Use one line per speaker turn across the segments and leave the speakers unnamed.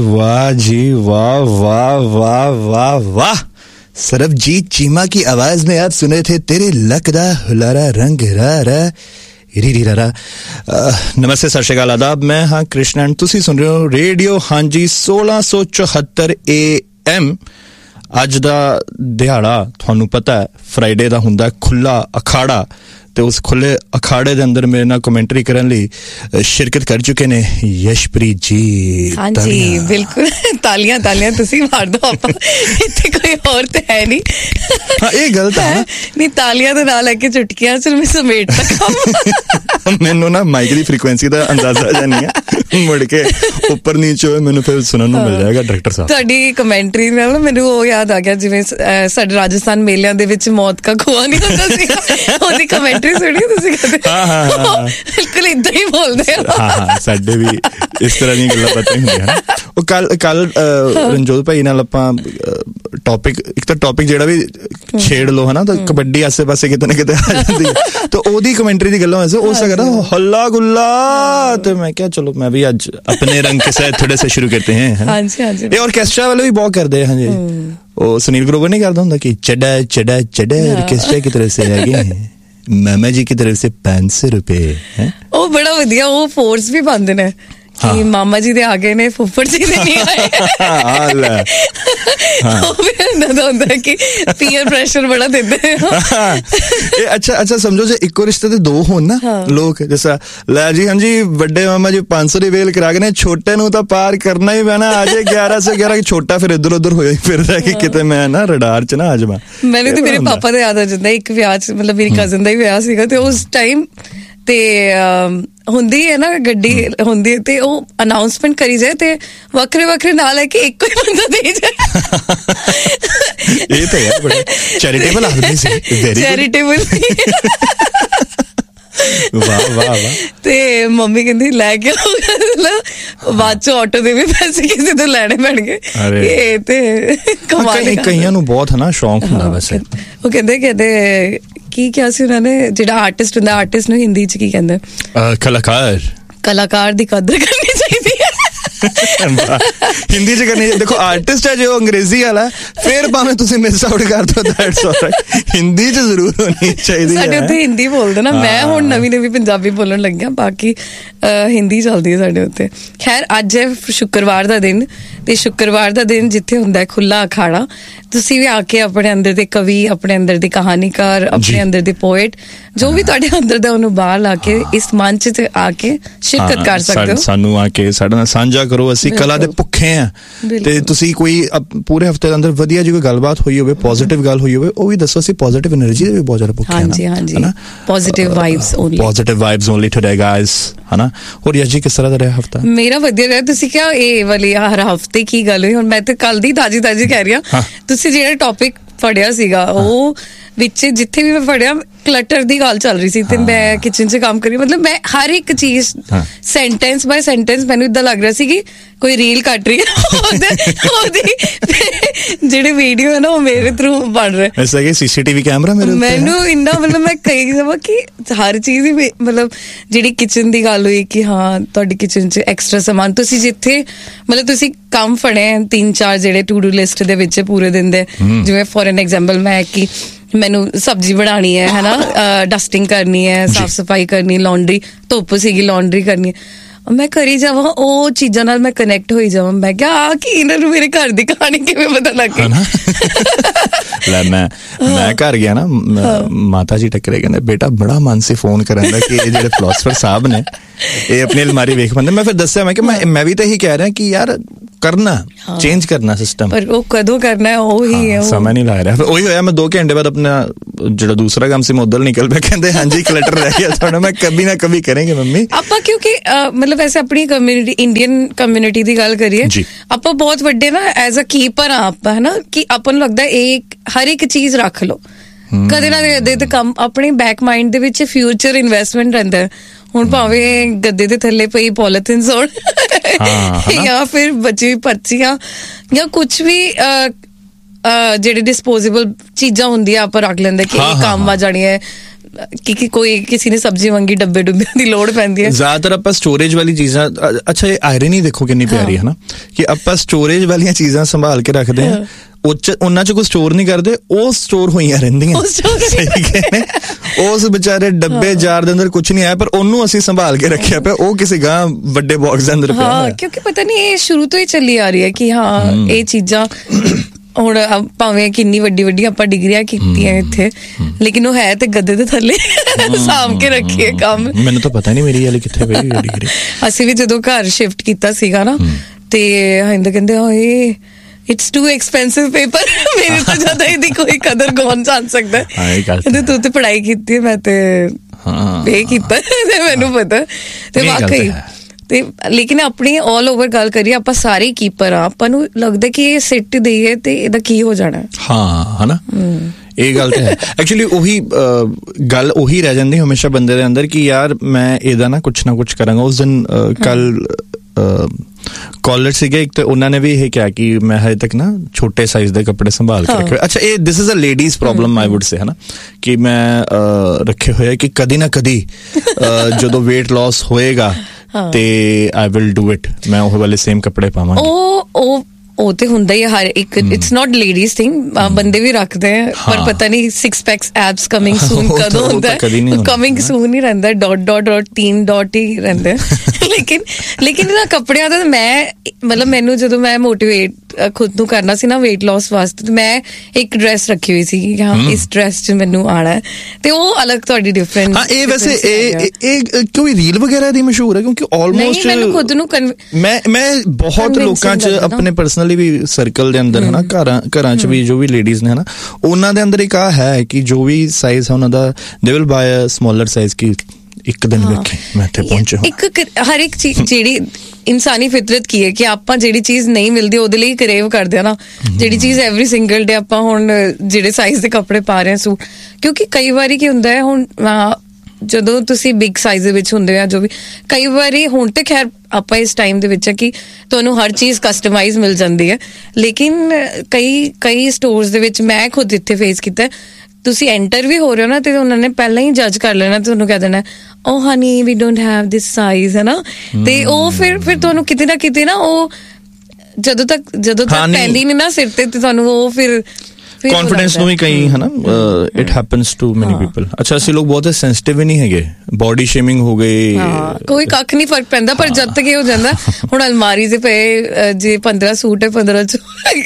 वाह जी वाह वाह वाह वाह वाह। सरबजीत चीमा की आवाज में आप सुने थे तेरे लकदा हुलारा रंग रा री रा। नमस्ते, सत श्री अकाल, आदाब। मैं हाँ कृष्णन, तुसी सुन रहे हो रेडियो ਹਾਂਜੀ 1674 AM। ਅੱਜ ਦਾ ਦਿਹਾੜਾ ਤੁਹਾਨੂੰ ਪਤਾ ਹੈ ਫਰਾਈਡੇ ਦਾ ਹੁੰਦਾ ਖੁੱਲਾ ਅਖਾੜਾ, ਤੇ ਉਸ ਖੁੱਲੇ ਅਖਾੜੇ ਦੇ ਅੰਦਰ ਮੇਰੇ ਨਾਲ ਕਮੈਂਟਰੀ ਕਰਨ ਲਈ ਸ਼ਿਰਕਤ ਕਰ ਚੁੱਕੇ ਨੇ ਯਸ਼ਪ੍ਰੀਤ ਜੀ।
ਹਾਂਜੀ ਬਿਲਕੁਲ, ਤਾਲੀਆਂ ਤਾਲੀਆਂ ਤੁਸੀਂ ਮਾਰ ਦੋ, ਆਪਾਂ ਇੱਥੇ ਕੋਈ ਹੋਰ ਤੇ ਹੈ ਨਹੀਂ।
ਹਾਂ ਇਹ ਗਲਤ ਹੈ
ਨਹੀਂ, ਤਾਲੀਆਂ ਦੇ ਨਾਲ ਲੈ ਕੇ ਚੁਟਕੀਆਂ ਚ ਮੈਂ ਸਮੇਟ ਤੱਕ ਮੈਨੂੰ ਨਾ ਮਾਈਕ ਦੀ ਫ੍ਰੀਕੁਐਂਸੀ ਦਾ ਅੰਦਾਜ਼ਾ ਜਾਂ ਨਹੀਂ ਹੈ, ਮੁੜ ਕੇ ਉੱਪਰ ਨੀਚੇ ਹੋਏ ਮੈਨੂੰ ਫਿਰ ਸੁਣਨ ਨੂੰ ਮਿਲ ਜਾਏਗਾ ਡਾਇਰੈਕਟਰ ਸਾਹਿਬ। ਤੁਹਾਡੀ ਕਮੈਂਟਰੀ ਨਾਲ ਮੈਨੂੰ ਉਹ ਯਾਦ ਆ ਗਿਆ ਜਿਵੇਂ ਸਾਡੇ ਰਾਜਸਥਾਨ ਮੇਲਿਆਂ ਦੇ ਵਿੱਚ ਮੌਤ ਕਾ ਖੂਆ ਨਹੀਂ ਹੁੰਦਾ ਸੀ, ਉਹਦੀ ਕਮੈਂਟਰੀ ਸੁਣੀ ਤੁਸੀਂ ਕਦੇ? ਹਾਂ ਬਿਲਕੁਲ ਏਦਾਂ ਹੀ ਬੋਲਦੇ ਆ।
ਹਾਂ ਸਾਡੇ ਵੀ ਇਸ ਤਰ੍ਹਾਂ ਦੀਆਂ ਗੱਲਾਂ ਪਤਾ ਹੀ ਹੁੰਦੀਆਂ। ਉਹ ਕੱਲ ਰਣਜੋਤ ਭਾਈ ਨਾਲ ਆਪਾਂ ਇੱਕ ਤਾਂ ਟੌਪਿਕ ਜਿਹੜਾ ਵੀ ਛੇੜ ਲੋ ਹਨਾ, ਤਾਂ ਕਬੱਡੀ ਆਸੇ ਪਾਸੇ ਕਿਤੇ ਨਾ ਕਿਤੇ ਆ ਜਾਂਦੀ ਹੈ, ਤਾਂ ਉਹਦੀ ਕਮੈਂਟਰੀ ਦੀ ਗੱਲਾਂ ਵੈਸੇ ਉਹ ਸਕਦਾ ਹੱਲਾ ਗੁੱਲਾ, ਤੇ ਮੈਂ ਕਿਹਾ ਚਲੋ ਮੈਂ ਵੀ ਅੱਜ ਆਪਣੇ ਰੰਗ ਕੇ ਸਾਥ ਥੋੜੇ ਸੇ ਸ਼ੁਰੂ करते हैं।
ਹਾਂਜੀ ਹਾਂਜੀ,
ਇਹ ਆਰਕੈਸਟਰਾ ਵਾਲੇ ਵੀ ਬਹੁਤ ਕਰਦੇ हैं। ਉਹ ਸੁਨੀਲ ਗਰੋਵਰ ਨਹੀਂ ਕਰਦਾ ਹੁੰਦਾ ਕਿ ਚੜਾ ਚੜਾ ਚੜਾ ਆਰਕੈਸਟਰਾ की तरफ से आ गए हैं, मामा जी की तरफ से 500 रुपए।
ਉਹ ਬੜਾ ਵਧੀਆ, ਉਹ ਫੋਰਸ ਵੀ ਪਾਉਂਦੇ ਨੇ ਕਿ ਮਾਮਾ ਜੀ ਦੇ ਆ ਗਏ ਨੇ, ਫੁੱਫੜ ਜੀ ਦੇ ਨਹੀਂ ਆਏ। ਉਹ ਵੀ ਇਹਨਾਂ ਦਾ ਹੁੰਦਾ ਕਿ ਪੀਅਰ ਪ੍ਰੈਸ਼ਰ ਬੜਾ ਦਿੰਦੇ
ਇਹ। ਅੱਛਾ ਸਮਝੋ ਜੇ ਇੱਕੋ ਰਿਸ਼ਤੇ ਦੇ ਦੋ ਹੋਣ ਨਾ ਲੋਕ, ਜਿਸਾ ਲੈ ਜੀ ਹਾਂਜੀ ਵੱਡੇ ਮਾਮਾ ਜੀ 500 ਦੀ ਵੇਲ ਕਰਾ ਗਏ ਨੇ, ਛੋਟੇ ਨੂੰ ਤਾਂ ਪਾਰ ਕਰਨਾ ਹੀ ਪੈਣਾ, ਅਜੇ 11 ਸੇ 11 ਛੋਟਾ ਫਿਰ ਇੱਧਰ ਉੱਧਰ ਹੋਇਆ ਫਿਰਦਾ ਕਿ ਕਿਤੇ ਮੈਂ ਨਾ ਰਡਾਰ ਚ ਨਾ ਆ ਜਾਵਾਂ।
ਮੈਨੂੰ ਤੇ ਮੇਰੇ ਪਾਪਾ ਦਾ ਯਾਦ ਆ ਜਾਂਦਾ, ਇੱਕ ਵਿਆਹ ਚ ਮਤਲਬ ਮੇਰੀ ਕਜ਼ਨ ਦਾ ਹੀ ਵਿਆਹ ਸੀਗਾ, ਤੇ ਉਸ ਟਾਈਮ ਤੇ ਹੁੰਦੀ ਹੈ ਨਾ ਗੱਡੀ ਹੁੰਦੀ, ਤੇ ਉਹ ਅਨਾਉਂਸਮੈਂਟ ਕਰੀ ਜਾਏ ਤੇ ਵੱਖਰੇ ਵੱਖਰੇ ਨਾਲ ਹੈ ਕਿ ਇੱਕੋ ਹੀ ਬੰਦਾ ਦੇ ਜਾਏ।
ਇਹ ਤਾਂ ਯਾਰ ਬੜਾ ਚੈਰੀਟੇਬਲ ਆਦਮੀ ਸੀ,
ਚੈਰੀਟੇਬਲ।
ਵਾਹ ਵਾਹ ਵਾਹ।
ਤੇ ਮੰਮੀ ਕਹਿੰਦੀ ਲੈ ਕੇ ਬਾਅਦ ਚ ਆਟੋ ਦੇ ਵੀ ਪੈਸੇ ਕਿਸੇ ਤੋਂ ਲੈਣੇ ਪੈਣਗੇ। ਇਹ ਤੇ ਕਮਾਲ।
ਕਈਆਂ ਨੂੰ ਬਹੁਤ ਹੈ ਨਾ ਸ਼ੌਂਕ ਹੁੰਦਾ ਵੈਸੇ।
ਉਹ ਕਹਿੰਦੇ ਕੀ ਕਿਹਾ ਸੀ ਉਹਨਾਂ ਨੇ, ਜਿਹੜਾ ਆਰਟਿਸਟ ਹੁੰਦਾ, ਆਰਟਿਸਟ ਨੂੰ ਹਿੰਦੀ ਚ ਕੀ ਕਹਿੰਦੇ? ਕਲਾਕਾਰ ਦੀ ਕਦਰ ਕਰਨੀ ਚਾਹੀਦੀ ਹੈ। ਹਿੰਦੀ ਚ ਕਰਨੀ। ਦੇਖੋ ਆਰਟਿਸਟ ਹੈ ਜੋ ਅੰਗਰੇਜ਼ੀ ਵਾਲਾ, ਫਿਰ ਭਾਵੇਂ ਤੁਸੀਂ ਮਿਸ ਆਊਟ ਕਰ ਦੋ, ਦੈਟਸ ਆਲਰਾਈਟ, ਹਿੰਦੀ ਚ ਜ਼ਰੂਰ ਹੋਣੀ ਚਾਹੀਦੀ ਹੈ। ਸਾਡੇ ਉੱਥੇ ਹਿੰਦੀ ਬੋਲਦੇ ਨਾ, ਮੈਂ ਹੁਣ ਨਵੀਂ ਪੰਜਾਬੀ ਬੋਲਣ ਲੱਗਿਆ, ਬਾਕੀ ਹਿੰਦੀ ਚੱਲਦੀ ਹੈ ਸਾਡੇ ਉੱਤੇ। ਖੈਰ ਅੱਜ ਹੈ ਸ਼ੁੱਕਰਵਾਰ ਦਾ ਦਿਨ, ਤੇ ਸ਼ੁੱਕਰਵਾਰ ਦਾ ਦਿਨ ਜਿੱਥੇ ਹੁੰਦਾ ਖੁੱਲਾ ਅਖਾੜਾ, ਤੁਸੀਂ ਵੀ ਆ ਕੇ ਆਪਣੇ ਅੰਦਰ ਦੇ ਕਵੀ, ਆਪਣੇ ਅੰਦਰ ਦੇ ਕਹਾਣੀਕਾਰ, ਆਪਣੇ ਅੰਦਰ ਦੇ ਪੋਇਟ, ਜੋ ਵੀ ਤੁਹਾਡੇ ਅੰਦਰ ਦਾ ਉਹਨੂੰ ਬਾਹਰ ਲਾ ਕੇ ਇਸ ਮੰਚ ਤੇ ਆ ਕੇ ਸ਼ਿਰਕਤ ਕਰ ਸਕਦੇ ਹੋ। ਸਾਨੂੰ
ਆ ਕੇ ਸਾਡੇ ਨਾਲ ਸਾਂਝਾ ਕਰੋ, ਅਸੀਂ ਕਲਾ ਦੇ ਭੁੱਖੇ ਆ। ਤੇ ਤੁਸੀਂ ਕੋਈ ਪੂਰੇ ਹਫਤੇ ਦੇ ਅੰਦਰ ਵਧੀਆ ਜੀ ਕੋਈ ਗੱਲਬਾਤ ਹੋਈ ਹੋਵੇ, ਪੋਜ਼ਿਟਿਵ ਗੱਲ ਹੋਈ ਹੋਵੇ, ਉਹ ਵੀ ਦੱਸੋ। ਅਸੀਂ ਪੋਜ਼ਿਟਿਵ ਐਨਰਜੀ ਦੇ ਵੀ ਬਹੁਤ ਜ਼ਿਆਦਾ ਭੁੱਖੇ ਹਾਂ।
ਹਾਂਜੀ ਹਾਂਜੀ, positive vibes only today guys, ਹਨਾ। ਹੋਰ ਯਸ਼ ਜੀ ਕਿਸ ਤਰ੍ਹਾਂ ਦਾ ਰਿਹਾ ਹਫਤਾ? ਮੇਰਾ ਵਧੀਆ ਰਿਹਾ। ਤੁਸੀਂ ਕਿਹਾ ਇਹ ਵਾਲੀ ਹਰ ਹਫਤੇ ਕੀ ਗੱਲ ਹੋਈ, ਹੁਣ ਮੈਂ ਤੇ ਕੱਲ ਦੀ ਤਾਜ਼ੀ ਕਹਿ ਰਹੀ ਹਾਂ। ਤੁਸੀਂ ਜਿਹੜਾ ਟੌਪਿਕ ਫੜਿਆ ਸੀਗਾ, ਉਹ ਵਿੱਚ ਜਿੱਥੇ ਵੀ ਮੈਂ ਫੜਿਆ ਕਲਟਰ ਦੀ ਗੱਲ ਚੱਲ ਰਹੀ ਸੀ, ਤੇ ਮੈਂ ਕਿਚਨ 'ਚ ਕੰਮ ਕਰੀ, ਮਤਲਬ ਮੈਂ ਹਰ ਇੱਕ ਚੀਜ਼ ਸੈਂਟੈਂਸ ਬਾਏ ਸੈਂਟੈਂਸ ਮੈਨੂੰ ਏਦਾਂ ਲੱਗ ਰਿਹਾ ਸੀ ਕਿ ਕੋਈ ਰੀਲ ਕੱਟ ਰਹੀ ਹੈ, ਉਹਦੀ ਜਿਹੜੇ ਵੀਡੀਓ ਹੈ ਨਾ ਉਹ ਮੇਰੇ ਥਰੂ ਬਣ ਰਿਹਾ।
ਐਸਾ ਕਿ ਸੀਸੀਟੀਵੀ ਕੈਮਰਾ
ਮੈਨੂੰ ਇੰਨਾ, ਮਤਲਬ ਮੈਂ ਕਹੀ ਜਾਵਾਂ ਕਿ ਹਰ ਚੀਜ਼ ਹੀ, ਮਤਲਬ ਜਿਹੜੀ ਕਿਚਨ ਦੀ ਗੱਲ ਹੋਈ ਕਿ ਹਾਂ ਤੁਹਾਡੀ ਕਿਚਨ 'ਚ ਐਕਸਟਰਾ ਸਮਾਨ, ਤੁਸੀਂ ਜਿੱਥੇ ਮਤਲਬ ਤੁਸੀਂ ਕੰਮ ਫੜੇ 3-4 ਜਿਹੜੇ ਟੂ ਡੂ ਲਿਸਟ ਦੇ ਵਿੱਚ ਪੂਰੇ ਦਿਨ ਦੇ, ਜਿਵੇਂ ਫੋਰ ਐਨ ਐਗਜ਼ਾਮਪਲ ਮੈਂ ਕਿ ਮੈਨੂੰ ਸਬਜ਼ੀ ਬਣਾਉਣੀ ਹੈ ਹਨਾ, ਡਸਟਿੰਗ ਕਰਨੀ ਹੈ, ਸਾਫ਼ ਸਫਾਈ ਕਰਨੀ, ਲਾਂਡਰੀ, ਧੁੱਪ ਸੀਗੀ ਲਾਂਡਰੀ ਕਰਨੀ ਹੈ, ਮੈਂ ਕਰੀ ਜਾਵਾਂ, ਉਹ ਚੀਜ਼ਾਂ ਨਾਲ ਮੈਂ ਕਨੈਕਟ ਹੋਈ ਜਾਵਾਂ। ਮੈਂ ਕਿਹਾ ਕਿ ਇਹਨਾਂ ਨੂੰ ਮੇਰੇ ਘਰ ਦੀ ਕਹਾਣੀ ਕਿਵੇਂ ਪਤਾ ਲੱਗ ਗਈ।
ਲੈ ਮੈਂ ਘਰ ਗਿਆ ਨਾ, ਮਾਤਾ ਜੀ ਟੱਕਰੇ, ਕਹਿੰਦੇ ਬੇਟਾ ਬੜਾ ਮਨ ਸੀ ਫੋਨ ਕਰਨ ਦਾ ਕਿ ਇਹ ਜਿਹੜੇ ਫਿਲਾਸਫਰ ਸਾਹਿਬ ਨੇ ਇਹ ਆਪਣੀ ਅਲਮਾਰੀ ਵੇਖ ਪਾਉਂਦੇ। ਮੈਂ ਫਿਰ ਦੱਸਿਆ, ਮੈਂ ਕਿ ਮੈਂ ਵੀ ਤਾਂ ਇਹੀ ਕਹਿ ਰਿਹਾ ਕਿ ਯਾਰ ਕਰਨਾ, ਚੇਂਜ ਕਰਨਾ ਸਿਸਟਮ, ਪਰ ਉਹ ਕਦੋਂ ਕਰਨਾ ਹੈ ਉਹੀ ਹੈ, ਸਮਝ ਨਹੀਂ ਲੱਗ ਰਿਹਾ। ਫਿਰ ਉਹੀ ਹੋਇਆ, ਮੈਂ 2 ਘੰਟੇ ਬਾਅਦ ਆਪਣਾ ਜਿਹੜਾ ਦੂਸਰਾ ਕੰਮ ਸੀ ਮੈਂ ਉੱਧਰ ਨਿਕਲ ਪਿਆ। ਕਹਿੰਦੇ ਹਾਂਜੀ ਕਲਟਰ ਰਹਿ ਗਿਆ ਥੋੜਾ, ਮੈਂ ਕभी ਨਾ कभी ਕਰਾਂਗੇ ਮੰਮੀ। ਆਪਾਂ ਕਿਉਂਕਿ ਮਤਲਬ ਵੈਸੇ ਆਪਣੀ ਕਮਿਊਨਿਟੀ, ਇੰਡੀਅਨ ਕਮਿਊਨਿਟੀ ਦੀ ਗੱਲ ਕਰੀਏ, ਆਪਾਂ ਬਹੁਤ ਵੱਡੇ ਨਾ ਐਜ਼ ਅ ਕੀਪਰ ਆ ਆਪਾਂ, ਹਨਾ, ਕਿ ਆਪਾਂ ਨੂੰ ਲੱਗਦਾ ਇਹ ਹਰ ਇੱਕ ਚੀਜ਼ ਰੱਖ ਲਓ, ਕਦੇ ਨਾ ਕਦੇ ਤੇ ਕੰਮ ਆਪਣੇ ਬੈਕ ਮਾਈਂਡ ਦੇ ਵਿੱਚ ਫਿਊਚਰ ਇਨਵੈਸਟਮੈਂਟ ਰਹਿੰਦਾ। ਹੁਣ ਭਾਵੇਂ ਗੱਦੇ ਦੇ ਥੱਲੇ ਪਈ ਪੋਲੀਥੀਨਸ ਹੋਣ ਜਾਂ ਫਿਰ ਬਚੀ ਪਰਚੀਆਂ ਜਾਂ ਕੁਛ ਵੀ ਜਿਹੜੇ ਡਿਸਪੋਜ਼ੇਬਲ ਚੀਜ਼ਾਂ ਹੁੰਦੀਆਂ ਆਪਾਂ ਰੱਖ ਲੈਂਦੇ ਕਿ ਇਹ ਕੰਮ ਆ ਜਾਣੀ ਹੈ।
ਕਿ ਕੋਈ ਕਿਸੇ ਨੇ ਸਬਜ਼ੀ ਮੰਗੀ, ਡੱਬੇ ਦੀ ਲੋੜ ਪੈਂਦੀ ਹੈ।
ਜ਼ਿਆਦਾਤਰ ਆਪਾਂ ਸਟੋਰੇਜ ਵਾਲੀ ਚੀਜ਼ਾਂ, ਅੱਛਾ ਇਹ ਆਇਰਨੀ ਦੇਖੋ ਕਿੰਨੀ ਪਿਆਰੀ ਹੈ ਨਾ, ਕਿ ਆਪਾਂ ਸਟੋਰੇਜ ਵਾਲੀਆਂ ਚੀਜ਼ਾਂ ਸੰਭਾਲ ਕੇ ਰੱਖਦੇ ਹਾਂ, ਉਹਨਾਂ ਚ ਕੋਈ ਸਟੋਰ ਨਹੀਂ ਕਰਦੇ, ਉਹ ਸਟੋਰ ਹੋਈਆਂ ਰਹਿੰਦੀਆਂ। ਸਹੀ ਕਹਿੰਦੇ, ਉਸ ਵਿਚਾਰੇ ਡੱਬੇ ਜਾਰ ਦੇ ਅੰਦਰ ਕੁਝ ਨਹੀਂ ਆਇਆ, ਪਰ ਉਹਨੂੰ ਅਸੀਂ ਸੰਭਾਲ ਕੇ ਰੱਖਿਆ ਪਿਆ, ਉਹ ਕਿਸੇ ਗਾਂ ਵੱਡੇ ਬਾਕਸ ਦੇ ਅੰਦਰ ਪਿਆ।
ਕਿਉਂਕਿ ਪਤਾ ਨਹੀਂ ਇਹ ਸ਼ੁਰੂ ਤੋਂ ਹੀ ਚੱਲੀ ਆ ਰਹੀ ਹੈ ਕਿ ਹਾਂ ਇਹ ਚੀਜ਼ਾਂ ਹੁਣ ਭਾਵੇਂ ਕਿੰਨੀ ਵੱਡੀ ਆਪਾਂ ਡਿਗਰੀਆਂ ਕੀਤੀਆਂ ਇੱਥੇ, ਲੇਕਿਨ ਉਹ ਹੈ ਤੇ ਗੱਦੇ ਦੇ ਥੱਲੇ ਸਾਂਭ ਕੇ ਰੱਖੀਏ ਕੰਮ।
ਮੈਨੂੰ ਤਾਂ ਪਤਾ ਨਹੀਂ ਮੇਰੀ ਵਾਲੀ ਕਿੱਥੇ ਪਈ ਡਿਗਰੀ।
ਅਸੀਂ ਵੀ ਜਦੋਂ ਘਰ ਸ਼ਿਫਟ ਕੀਤਾ ਸੀਗਾ ਨਾ, ਤੇ ਹਿੰਦ ਕਹਿੰਦੇ ਓਏ ਇਟਸ ਟੂ ਐਕਸਪੈਂਸਿਵ ਪੇਪਰ, ਮੇਰੇ ਤੋਂ ਜ਼ਿਆਦਾ ਇਹਦੀ ਕੋਈ ਕਦਰ ਕੌਣ ਜਾਣ ਸਕਦਾ। ਕਹਿੰਦੇ ਤੂੰ ਤੇ ਪੜ੍ਹਾਈ ਕੀਤੀ, ਮੈਂ ਤੇ ਇਹ ਕੀਤਾ, ਮੈਨੂੰ ਪਤਾ। ਤੇ ਵਾਕਈ ਤੇ ਲੇਕਿਨ ਆਪਣੀ ਆਲ ਓਵਰ ਗੱਲ ਕਰੀਏ, ਆਪਾਂ ਸਾਰੇ ਕੀਪਰ ਆ, ਆਪਾਂ ਨੂੰ ਲੱਗਦਾ ਕਿ ਇਹ ਸਿੱਟ ਦੇਈਏ ਤੇ ਇਹਦਾ ਕੀ ਹੋ ਜਾਣਾ।
ਹਾਂ ਹਨਾ, ਇਹ ਗੱਲ ਤਾਂ ਹੈ। ਐਕਚੁਅਲੀ ਉਹੀ ਗੱਲ ਉਹੀ ਰਹਿ ਜਾਂਦੀ ਹਮੇਸ਼ਾ ਬੰਦੇ ਦੇ ਅੰਦਰ ਕਿ ਯਾਰ ਮੈਂ ਇਹਦਾ ਨਾ ਕੁਛ ਕਰਾਂਗਾ। ਉਸ ਦਿਨ ਕੱਲ ਕਾਲਰ ਸੀਗੇ ਇੱਕ, ਤੇ ਉਹਨਾਂ ਨੇ ਵੀ ਇਹ ਕਿਹਾ ਕਿ ਮੈਂ ਹਜੇ ਤੱਕ ਨਾ ਛੋਟੇ ਸਾਈਜ਼ ਦੇ ਕੱਪੜੇ ਸੰਭਾਲ ਕੇ ਰੱਖੇ। ਅੱਛਾ ਇਹ this is a ladies problem I wood ਸੇ, ਹੈ ਨਾ, ਕਿ ਮੈਂ ਰੱਖੇ ਹੋਏ ਕਿ ਕਦੀ ਨਾ ਕਦੀ ਜਦੋਂ weight loss ਹੋਏਗਾ ਤੇ ਆਈ ਵਿਲ ਡੂ ਇਟ, ਮੈਂ ਉਹ ਵਾਲੇ ਸੇਮ ਕੱਪੜੇ ਪਾਵਾਂਗੀ।
ਉਹ ਤੇ ਹੁੰਦਾ ਹੀ ਹਰ ਇੱਕ, ਇਟਸ ਨਾਟ ਲੇਡੀਜ਼ ਥਿੰਗ, ਬੰਦੇ ਵੀ ਰੱਖਦੇ ਆ, ਪਰ ਪਤਾ ਨਹੀਂ 6 ਪੈਕਸ ਐਬਸ ਕਮਿੰਗ ਸੂਨ ਕਦੋਂ ਹੁੰਦਾ, ਕਮਿੰਗ ਸੂਨ ਹੀ ਰਹਿੰਦਾ, ... ਹੀ ਰਹਿੰਦਾ। ਲੇਕਿਨ ਨਾ ਕੱਪੜਿਆਂ ਦਾ ਮੈਂ ਮਤਲਬ ਮੈਨੂੰ ਜਦੋਂ ਮੈਂ ਮੋਟੀਵੇਟ ਖੁਦ ਨੂੰ ਕਰਨਾ ਸੀ ਨਾ weight loss ਵਾਸਤੇ, ਤੇ ਮੈਂ ਇੱਕ ਡਰੈਸ ਰੱਖੀ ਹੋਈ ਸੀ ਕਿ ਹਾਂ ਇਸ ਡਰੈਸ 'ਚ ਮੈਨੂੰ ਆਉਣਾ, ਤੇ ਉਹ ਅਲੱਗ ਤੁਹਾਡੀ ਡਿਫਰੈਂਟ।
ਹਾਂ ਇਹ ਵੈਸੇ ਇਹ ਕੋਈ ਰੀਲ ਵਗੈਰਾ ਦੀ ਮਸ਼ਹੂਰ ਹੈ, ਕਿਉਂਕਿ ਆਲਮੋਸਟ
ਮੈਨੂੰ ਖੁਦ ਨੂੰ
ਮੈਂ ਬਹੁਤ ਲੋਕਾਂ 'ਚ ਆਪਣੇ ਪਰਸਨਲੀ ਵੀ ਸਰਕਲ ਦੇ ਅੰਦਰ ਹੈ ਨਾ, ਘਰਾਂ 'ਚ ਵੀ ਜੋ ਵੀ ਲੇਡੀਜ਼ ਨੇ ਹੈ ਨਾ, ਉਹਨਾਂ ਦੇ ਅੰਦਰ ਇੱਕ ਆ ਹੈ ਕਿ ਜੋ ਵੀ ਸਾਈਜ਼ ਹੈ ਉਹਨਾਂ ਦਾ they will bye a smaller size, ਕਿ ਇੱਕ ਦਿਨ ਵੇਖੇ ਮੈਂ ਇੱਥੇ ਪਹੁੰਚਿਆ। ਇੱਕ
ਹਰ ਇੱਕ ਚੀਜ਼ ਜਿਹੜੀ ਇਨਸਾਨੀ ਫਿਤਰਤ ਕੀ ਹੈ ਕਿ ਆਪਾਂ ਜਿਹੜੀ ਚੀਜ਼ ਨਹੀਂ ਮਿਲਦੀ ਉਹਦੇ ਲਈ ਕਰੇਵ ਕਰਦੇ ਆ ਨਾ, ਜਿਹੜੀ ਚੀਜ਼ ਐਵਰੀ ਸਿੰਗਲ ਡੇ ਆਪਾਂ ਹੁਣ ਜਿਹੜੇ ਸਾਈਜ਼ ਦੇ ਕੱਪੜੇ ਪਾ ਰਹੇ ਸੂਟ, ਕਿਉਂਕਿ ਕਈ ਵਾਰੀ ਕੀ ਹੁੰਦਾ ਹੈ ਹੁਣ ਜਦੋਂ ਤੁਸੀਂ ਬਿਗ ਸਾਈਜ਼ ਦੇ ਵਿੱਚ ਹੁੰਦੇ ਆ, ਜੋ ਵੀ ਕਈ ਵਾਰੀ ਹੁਣ ਤੇ ਖੈਰ ਆਪਾਂ ਇਸ ਟਾਈਮ ਦੇ ਵਿੱਚ ਆ ਕਿ ਤੁਹਾਨੂੰ ਹਰ ਚੀਜ਼ ਕਸਟਮਾਈਜ਼ ਮਿਲ ਜਾਂਦੀ ਹੈ, ਲੇਕਿਨ ਕਈ ਸਟੋਰਸ ਦੇ ਵਿੱਚ ਮੈਂ ਖੁਦ ਇੱਥੇ ਫੇਸ ਕੀਤਾ, ਤੁਸੀਂ ਐਂਟਰ ਵੀ ਹੋ ਰਹੇ ਹੋ ਨਾ ਤੇ ਉਹਨਾਂ ਨੇ ਪਹਿਲਾਂ ਹੀ ਜੱਜ ਕਰ ਲੈਣਾ, ਤੁਹਾਨੂੰ ਕਹਿ ਦੇਣਾ ਓ ਹਨੀ ਵੀ ਡੋਂਟ ਹੈਵ ਦਿਸ ਸਾਈਜ਼, ਹੈ ਨਾ, ਤੇ ਉਹ ਫਿਰ ਤੁਹਾਨੂੰ ਕਿਤੇ ਨਾ ਕਿਤੇ ਨਾ ਉਹ ਜਦੋਂ ਤੱਕ ਪੈਂਦੀ ਨਹੀਂ ਨਾ ਸਿਰ ਤੇ ਤੁਹਾਨੂੰ ਉਹ ਫਿਰ
ਕੌਨਫੀਡੈਂਸ ਨੂੰ ਵੀ ਕਈ ਹੈ ਨਾ, ਇਟ ਹੈਪਨਸ ਟੂ ਮੈਨੀ ਪੀਪਲ। ਅੱਛਾ ਅਸੀਂ ਲੋਕ ਬਹੁਤ ਸੈਂਸਿਟਿਵ ਹੀ ਨਹੀਂ ਹੈਗੇ, ਬੋਡੀ ਸ਼ੇਮਿੰਗ ਹੋ ਗਈ,
ਕੋਈ ਕੱਖ ਨਹੀਂ ਫਰਕ ਪੈਂਦਾ, ਪਰ ਜਦ ਤੱਕ ਇਹ ਹੋ ਜਾਂਦਾ ਹੁਣ ਅਲਮਾਰੀ ਦੇ ਪਏ ਜੇ 15 ਸੂਟ ਹੈ, 15 ਚ